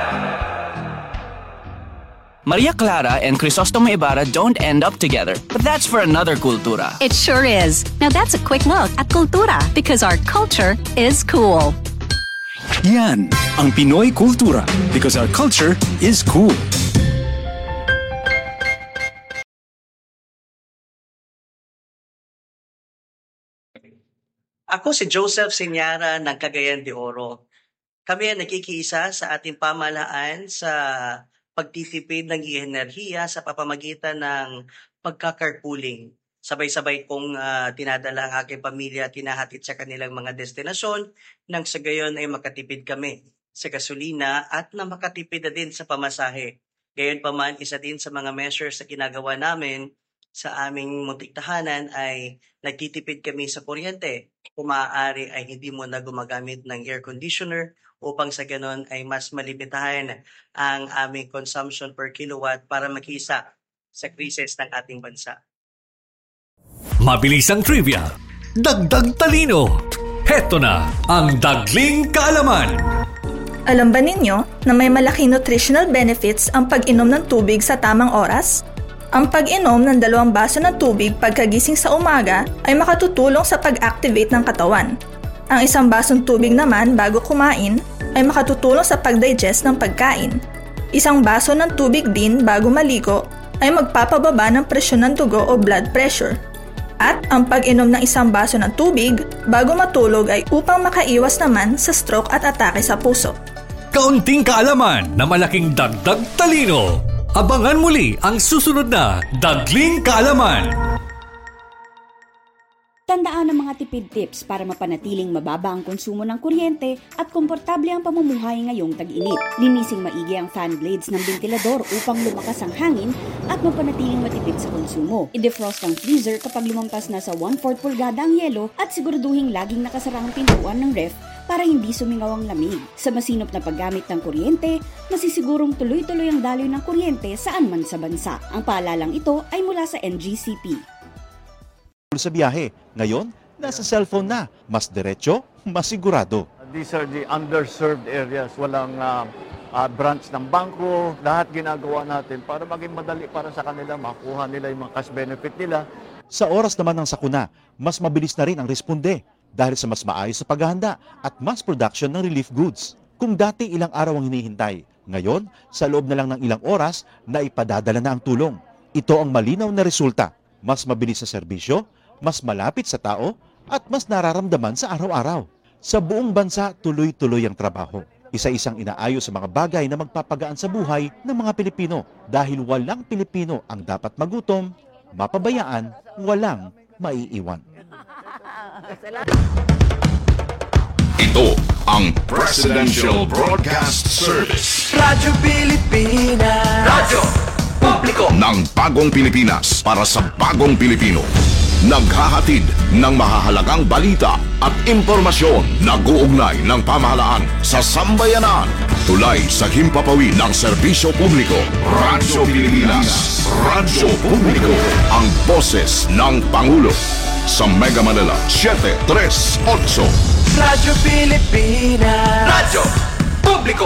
Maria Clara and Crisostomo Ibarra don't end up together, but that's for another kultura. It sure is. Now that's a quick look at kultura, because our culture is cool. Yan ang Pinoy Kultura, because our culture is cool. Ako si Joseph Senyara ng Cagayan de Oro. Kami ay nakikiisa sa ating pamahalaan sa pagtitipid ng enerhiya sa pamamagitan ng pagkakarpooling. Sabay-sabay kong uh, tinadala ang aking pamilya at tinahatid sa kanilang mga destinasyon nang sa gayon ay makatipid kami sa gasolina at na makatipid na din sa pamasahe. Gayon pa man, isa din sa mga measures na ginagawa namin sa aming muntik tahanan ay nagtitipid kami sa kuryente. Kung maaari ay hindi mo na gumagamit ng air conditioner upang sa ganon ay mas malimitahan ang aming consumption per kilowatt para makisa sa krisis ng ating bansa. Mabilis ang trivia, dagdag talino. Heto na ang Dagling Kaalaman. Alam ba ninyo na may malaking nutritional benefits ang pag-inom ng tubig sa tamang oras? Ang pag-inom ng dalawang baso ng tubig pagkagising sa umaga ay makatutulong sa pag-activate ng katawan. Ang isang basong tubig naman bago kumain ay makatutulong sa pag-digest ng pagkain. Isang baso ng tubig din bago maligo ay magpapababa ng presyon ng dugo o blood pressure. At ang pag-inom ng isang baso ng tubig bago matulog ay upang makaiwas naman sa stroke at atake sa puso. Kaunting kaalaman na malaking dagdag talino. Abangan muli ang susunod na Dagling Kaalaman. Tandaan ang mga tipid tips para mapanatiling mababa ang konsumo ng kuryente at komportable ang pamumuhay ngayong tag-init. Linising maigi ang fan blades ng ventilador upang lumakas ang hangin at mapanatiling matipid sa konsumo. I-defrost ang freezer kapag lumampas na sa one-fourth pulgada ang yelo at siguraduhin laging nakasara ang pintuan ng ref para hindi sumingaw ang lamig. Sa masinop na paggamit ng kuryente, masisigurong tuloy-tuloy ang daloy ng kuryente saan man sa bansa. Ang paalalang ito ay mula sa N G C P. Sa biyahe. Ngayon, nasa cellphone na. Mas diretso, mas sigurado. These are the underserved areas. Walang uh, uh, branch ng bangko. Lahat ginagawa natin para maging madali para sa kanila. Makuha nila yung mga cash benefit nila. Sa oras naman ng sakuna, mas mabilis na rin ang responde dahil sa mas maayos sa paghahanda at mass production ng relief goods. Kung dati ilang araw ang hinihintay, ngayon, sa loob na lang ng ilang oras, na ipadadala na ang tulong. Ito ang malinaw na resulta. Mas mabilis sa serbisyo, mas malapit sa tao, at mas nararamdaman sa araw-araw. Sa buong bansa, tuloy-tuloy ang trabaho. Isa-isang inaayos sa mga bagay na magpapagaan sa buhay ng mga Pilipino dahil walang Pilipino ang dapat magutom, mapabayaan, walang maiiwan. Ito ang Presidential Broadcast Service. Radyo Pilipinas. Radyo Publiko ng bagong Pilipinas para sa bagong Pilipino. Naghahatid ng mahahalagang balita at impormasyon na guugnay ng pamahalaan sa sambayanan. Tulay sa himpapawid ng serbisyo publiko. Radyo Pilipinas. Radyo Publiko. Ang boses ng Pangulo. Sa Mega Manila, seven tres eight. Radyo Pilipinas. Radyo Publiko.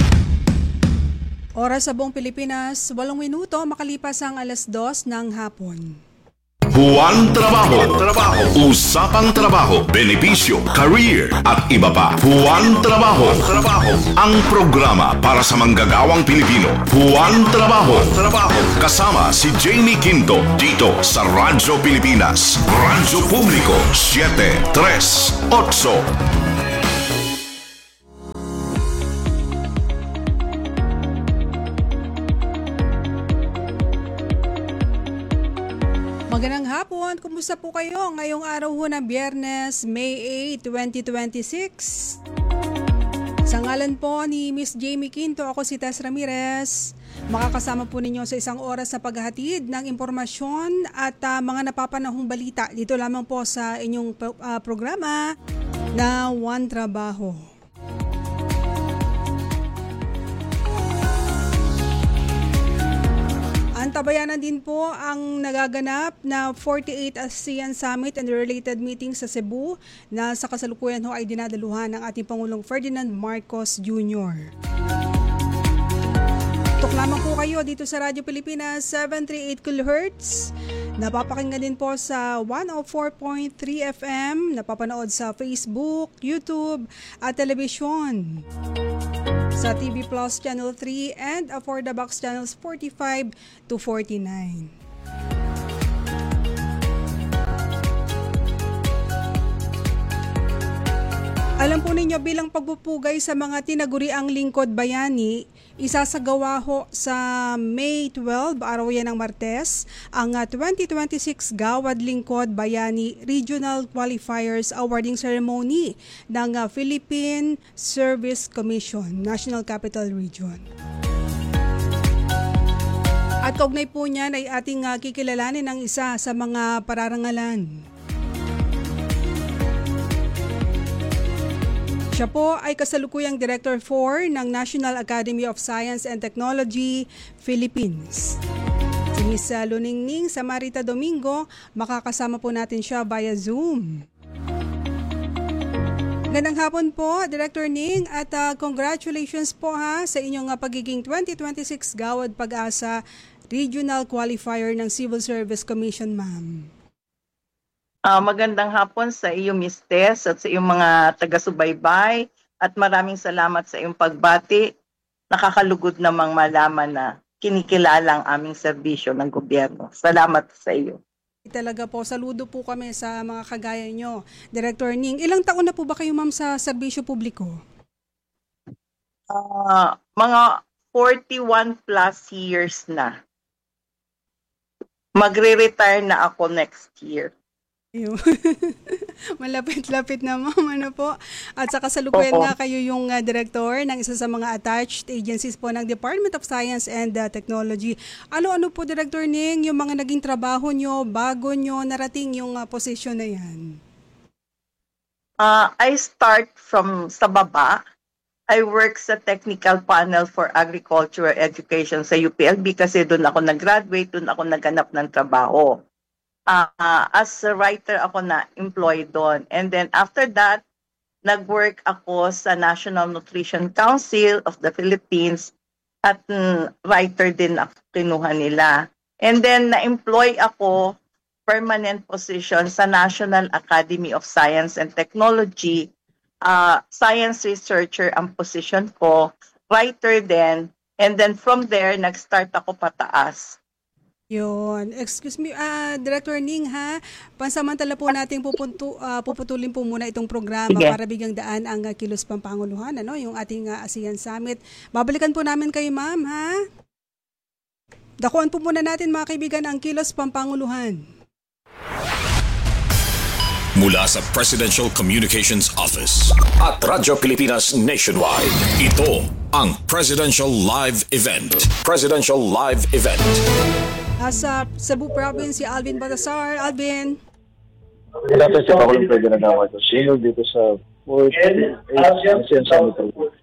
Oras sa buong Pilipinas, walong minuto makalipas ang alas dos ng hapon. Buwan Trabaho. Trabaho. Usapang trabaho, benepisyo, career at iba pa. Buwan Trabaho. Trabaho. Ang programa para sa manggagawang Pilipino. Buwan Trabaho. Trabaho. Kasama si Jamie Quinto dito sa Radyo Pilipinas. Radyo Publiko seven tres eight. Magandang hapon, kumusta po kayo ngayong araw ho ng Biyernes, May eighth, twenty twenty-six? Sa ngalan po ni Miss Jamie Quinto, ako si Tess Ramirez. Makakasama po ninyo sa isang oras na paghahatid ng impormasyon at uh, mga napapanahong balita dito lamang po sa inyong uh, programa na One Trabaho. Antabayanan din po ang nagaganap na forty-eighth ASEAN Summit and related meetings sa Cebu na sa kasalukuyan ho ay dinadaluhan ng ating Pangulong Ferdinand Marcos Junior Tok lamang po kayo dito sa Radyo Pilipinas seven thirty-eight kilohertz. Napapakinggan din po sa one oh four point three F M, napapanood sa Facebook, YouTube at telebisyon. Sa T V Plus Channel three and for the Box Channels forty-five to forty-nine. Alam po ninyo bilang pagpupugay sa mga tinaguriang lingkod bayani, isasagawa ho sa May twelfth, araw yan ng Martes, ang twenty twenty-six Gawad Lingkod Bayani Regional Qualifiers Awarding Ceremony ng Philippine Service Commission, National Capital Region. At kaugnay po niyan ay ating uh, kikilalanin ang isa sa mga pararangalan. Siya po ay kasalukuyang Director four ng National Academy of Science and Technology, Philippines. Si Miz Luningning Samarita Domingo, makakasama po natin siya via Zoom. Gandang hapon po, Director Ning, at uh, congratulations po ha sa inyong uh, pagiging twenty twenty-six Gawad Pag-asa Regional Qualifier ng Civil Service Commission, ma'am. Uh, magandang hapon sa iyo, Miz Tess, at sa iyong mga taga-subaybay, at maraming salamat sa iyong pagbati. Nakakalugod namang malaman na kinikilala ang aming serbisyo ng gobyerno. Salamat sa iyo. Talaga po, saludo po kami sa mga kagaya nyo. Director Ning, ilang taon na po ba kayo, ma'am, sa serbisyo publiko? Uh, mga forty-one plus years na. Magre-retire na ako next year. Malapit-lapit na, ma'am, ano po. At sa kasalukuyan nga kayo yung uh, director ng isa sa mga attached agencies po ng Department of Science and uh, Technology. Ano-ano po, Director Ning, yung mga naging trabaho nyo bago nyo narating yung uh, posisyon na yan? Uh, I start from sa baba. I work sa Technical Panel for Agricultural Education sa U P L B kasi doon ako nag-graduate, doon ako naghanap ng trabaho. Uh, uh, as a writer ako na employed doon. And then after that, nag-work ako sa National Nutrition Council of the Philippines at um, writer din ako kinuha nila. And then na-employ ako permanent position sa National Academy of Science and Technology. Uh, science researcher ang position ko, writer din. And then from there, nag-start ako pataas. Yun. Excuse me, uh, Director Ning ha, pansamantala po natin pupuntu, uh, puputulin po muna itong programa Sige. Para bigyang daan ang uh, Kilos Pampanguluhan, ano, yung ating uh, ASEAN Summit. Babalikan po namin kayo, ma'am, ha? Dakuan po muna natin, mga kaibigan, ang Kilos Pampanguluhan. Mula sa Presidential Communications Office at Radyo Pilipinas Nationwide, ito ang Presidential Live Event. Presidential Live Event. Asa Cebu Province, si Alvin Batasar. Alvin. Dapat siya ako lang pwede na naman ito. Sino dito sa fourth ASEAN Summit.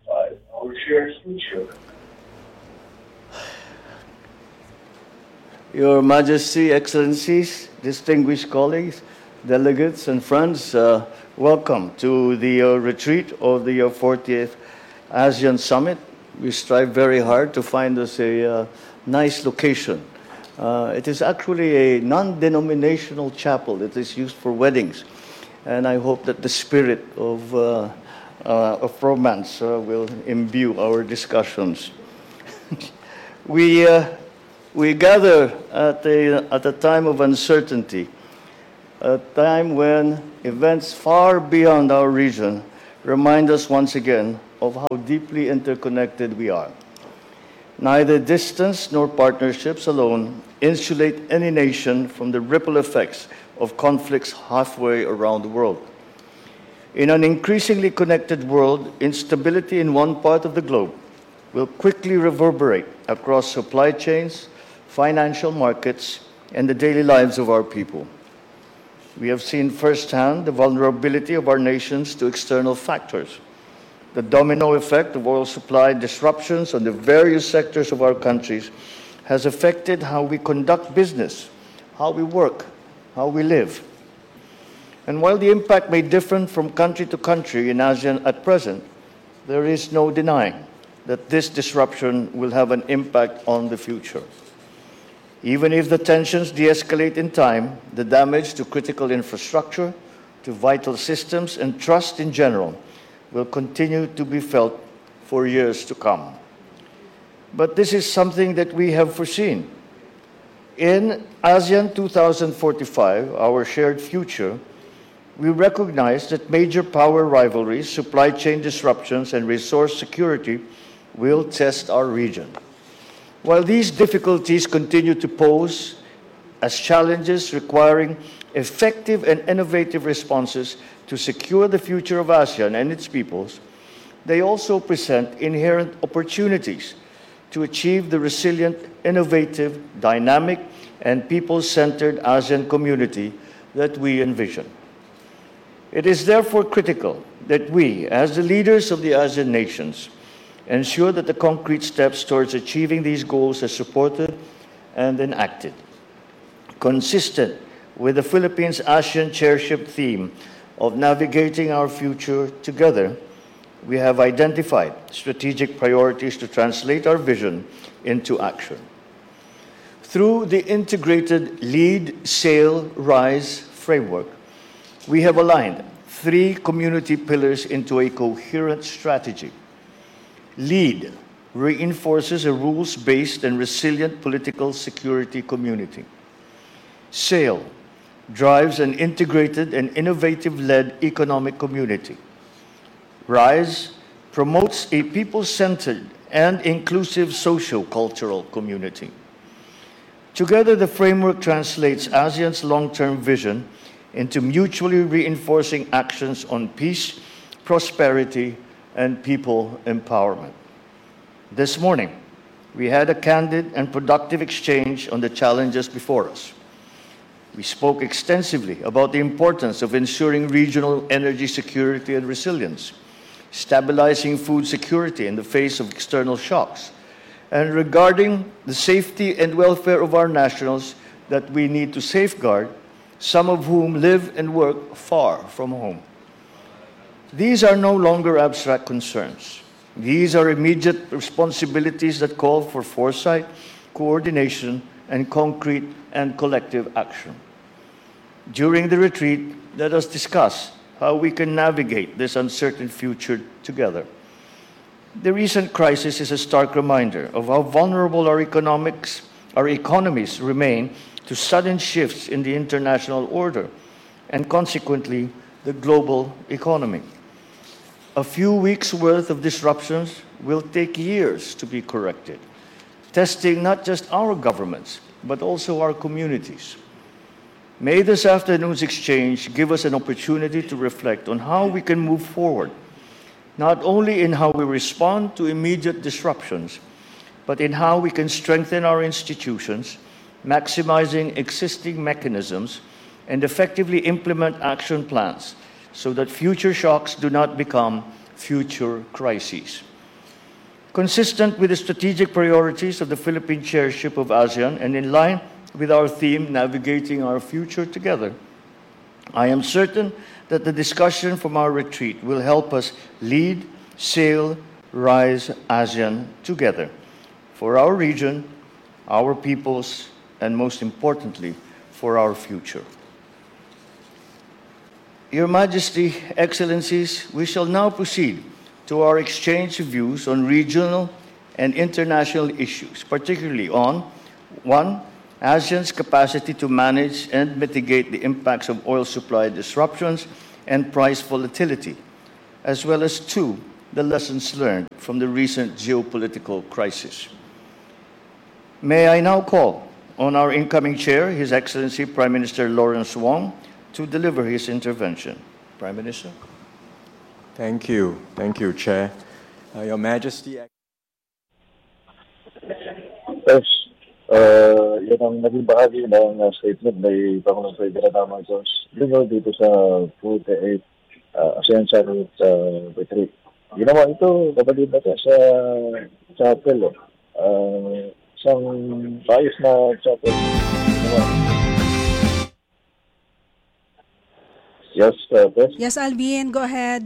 Your Majesty, Excellencies, distinguished colleagues, delegates and friends, uh, welcome to the uh, retreat of the uh, fortieth ASEAN Summit. We strive very hard to find us a uh, nice location. Uh, it is actually a non-denominational chapel. It is used for weddings. And I hope that the spirit of, uh, uh, of romance uh, will imbue our discussions. we, uh, we gather at a, at a time of uncertainty, a time when events far beyond our region remind us once again of how deeply interconnected we are. Neither distance nor partnerships alone insulate any nation from the ripple effects of conflicts halfway around the world. In an increasingly connected world, instability in one part of the globe will quickly reverberate across supply chains, financial markets, and the daily lives of our people. We have seen firsthand the vulnerability of our nations to external factors. The domino effect of oil supply disruptions on the various sectors of our countries has affected how we conduct business, how we work, how we live. And while the impact may differ from country to country in ASEAN at present, there is no denying that this disruption will have an impact on the future. Even if the tensions de-escalate in time, the damage to critical infrastructure, to vital systems, and trust in general will continue to be felt for years to come. But this is something that we have foreseen. In ASEAN two thousand forty-five, our shared future, we recognize that major power rivalries, supply chain disruptions, and resource security will test our region. While these difficulties continue to pose as challenges requiring effective and innovative responses to secure the future of ASEAN and its peoples, they also present inherent opportunities to achieve the resilient, innovative, dynamic, and people-centered ASEAN community that we envision. It is therefore critical that we, as the leaders of the ASEAN nations, ensure that the concrete steps towards achieving these goals are supported and enacted. Consistent with the Philippines ASEAN Chairship theme of navigating our future together, we have identified strategic priorities to translate our vision into action. Through the integrated Lead, Sail, Rise framework, we have aligned three community pillars into a coherent strategy. Lead reinforces a rules-based and resilient political security community. Sail drives an integrated and innovative-led economic community. Rise promotes a people-centered and inclusive socio-cultural community. Together, the framework translates ASEAN's long-term vision into mutually reinforcing actions on peace, prosperity, and people empowerment. This morning, we had a candid and productive exchange on the challenges before us. We spoke extensively about the importance of ensuring regional energy security and resilience, stabilizing food security in the face of external shocks, and regarding the safety and welfare of our nationals that we need to safeguard, some of whom live and work far from home. These are no longer abstract concerns. These are immediate responsibilities that call for foresight, coordination, and concrete and collective action. During the retreat, let us discuss how we can navigate this uncertain future together. The recent crisis is a stark reminder of how vulnerable our economics, our economies remain to sudden shifts in the international order and consequently the global economy. A few weeks' worth of disruptions will take years to be corrected, testing not just our governments, but also our communities. May this afternoon's exchange give us an opportunity to reflect on how we can move forward, not only in how we respond to immediate disruptions, but in how we can strengthen our institutions, maximizing existing mechanisms, and effectively implement action plans so that future shocks do not become future crises. Consistent with the strategic priorities of the Philippine chairship of ASEAN and in line with our theme, Navigating Our Future Together, I am certain that the discussion from our retreat will help us lead, sail, rise ASEAN together for our region, our peoples, and most importantly, for our future. Your Majesty, Excellencies, we shall now proceed to our exchange of views on regional and international issues, particularly on, one, ASEAN's capacity to manage and mitigate the impacts of oil supply disruptions and price volatility, as well as, two, the lessons learned from the recent geopolitical crisis. May I now call on our incoming chair, His Excellency Prime Minister Lawrence Wong, to deliver his intervention. Prime Minister. Thank you. Thank you, Chair. Uh, Your Majesty. Yes, uh, yan ang naging bahagi ng uh, statement ni Pangulong Ferdinand Marcos Junior dito sa forty-eighth uh, ASEAN Summit uh, retreat. Ginawa ito, kapatid natin, sa chapel. Uh, isang bayos na chapel. Ginawa. Yes, uh, yes. Yes, Alvin, go ahead.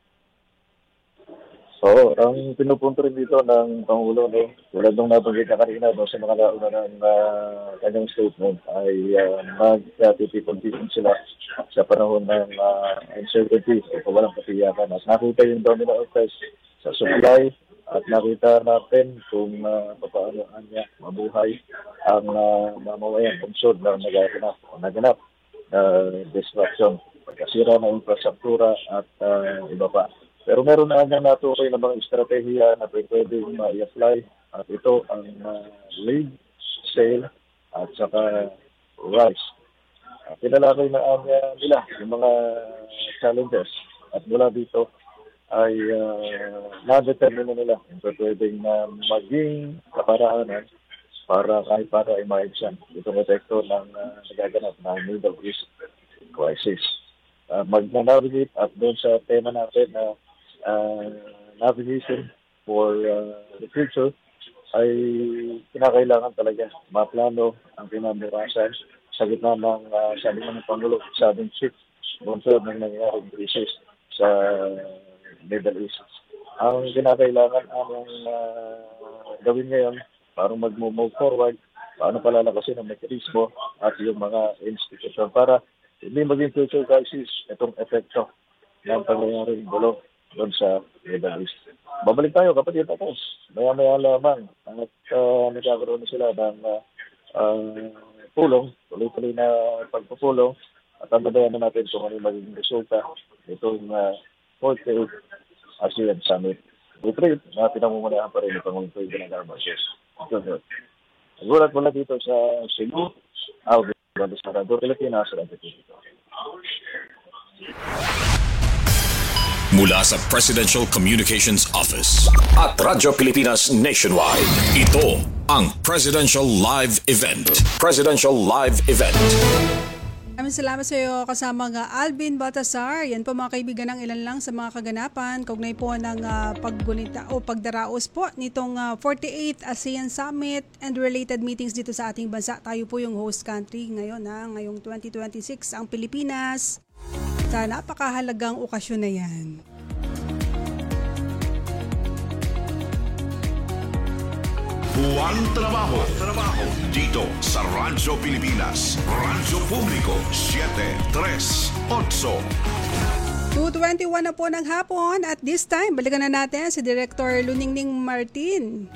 So, ang pinupunto rin dito ng Pangulo, no, tulad nung nabanggit na kanina no, sa mga nauna ng uh, kanyang statement, ay uh, mag-titipon-tipon sila sa panahon ng uh, uncertainty o walang katiyakan. At nakita yung domino effect sa supply at nakita natin kung uh, paano niya mabuhay ang uh, mamamayan kungsod na naganap o naganap na uh, destruction, pagkasira ng infrastruktura at uh, iba pa. Pero meron na nga natukoy na mga estratehiya na pwedeng ma-i-apply at ito ang uh, lead, sale at saka rise. Uh, pinalakay na uh, nila yung mga challenges at mula dito ay uh, na-determine nila yung pwedeng uh, maging kaparaanan para kahit para ay maibsan itong epekto ng uh, nagaganap na Middle East crisis. Uh, mag-navigate at doon sa tema natin na uh, navigation for uh, the future ay kinakailangan talaga maplano ang pinamurasan sa gitna ng uh, sabi ng Pangulo, sabing shift bonsod ng nangyayaring crisis sa Middle East. Ang kinakailangan ang uh, gawin ngayon para mag-move forward, paano palalakasin ang mekanismo at yung mga institution para hindi maging future crisis itong epekto ng pangyayaring gulo doon sa Middle East. Babalik tayo kapatid tapos. Maya-maya lamang at uh, nagkakaroon na sila ng uh, uh, pulong, tuloy-tuloy na pagpupulong at antabayan na natin kung ano magiging resulta itong uh, forty-eighth ASEAN Summit retreat na pinamumunahan pa rin ng Pangulong Ferdinand Marcos. Nagulat mula dito sa Cebu, Alvin sa Radyo Pilipinas, Radyo Pilipinas. Mula sa Presidential Communications Office at Radyo Pilipinas Nationwide, ito ang Presidential Live Event. Presidential Live Event. Maraming salamat sa iyo kasama nga Alvin Baltasar. Yan po mga kaibigan ng ilan lang sa mga kaganapan kaugnay po ng uh, paggunita o pagdaraos po nitong uh, forty-eighth ASEAN Summit and related meetings dito sa ating bansa. Tayo po yung host country ngayon ha, ngayong twenty twenty-six ang Pilipinas. Sa napakahalagang okasyon na yan. Buwang trabaho, trabaho dito sa Radyo Pilipinas, Radyo Publiko seven three eight. two twenty-one na po ng hapon at this time, balikan na natin si Director Luningning Martin.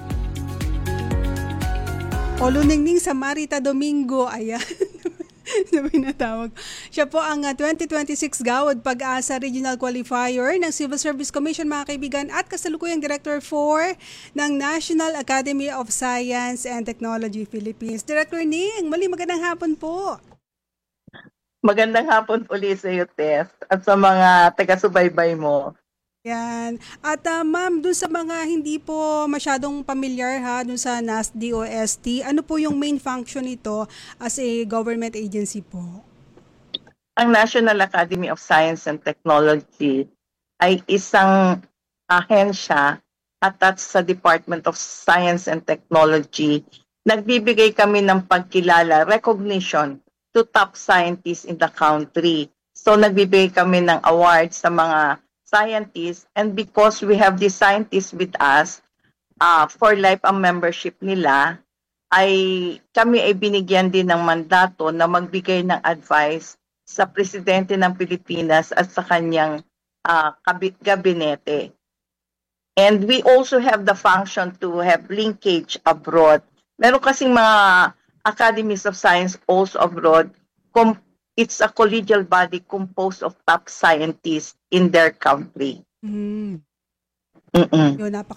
O Luningning Samarita Domingo, ayan. Sabi na tawag. Siya po ang uh, twenty twenty-six Gawad Pag-asa Regional Qualifier ng Civil Service Commission mga kaibigan at kasalukuyang Director four ng National Academy of Science and Technology Philippines. Director Ning, muli magandang hapon po. Magandang hapon uli sa iyo, Tess, at sa mga taga-subaybay mo. Yan. At uh, ma'am, dun sa mga hindi po masyadong familiar ha, dun sa N A S D O S T, ano po yung main function nito as a government agency po? Ang National Academy of Science and Technology ay isang ahensya attached sa Department of Science and Technology. Nagbibigay kami ng pagkilala, recognition to top scientists in the country. So nagbibigay kami ng awards sa mga scientists, and because we have these scientists with us, uh, for life ang membership nila, ay kami ay binigyan din ng mandato na magbigay ng advice sa Presidente ng Pilipinas at sa kanyang uh, gabinete. And we also have the function to have linkage abroad. Meron kasing mga academies of science also abroad. Com- it's a collegial body composed of top scientists in their country. Mm. Mm-mm. Yun,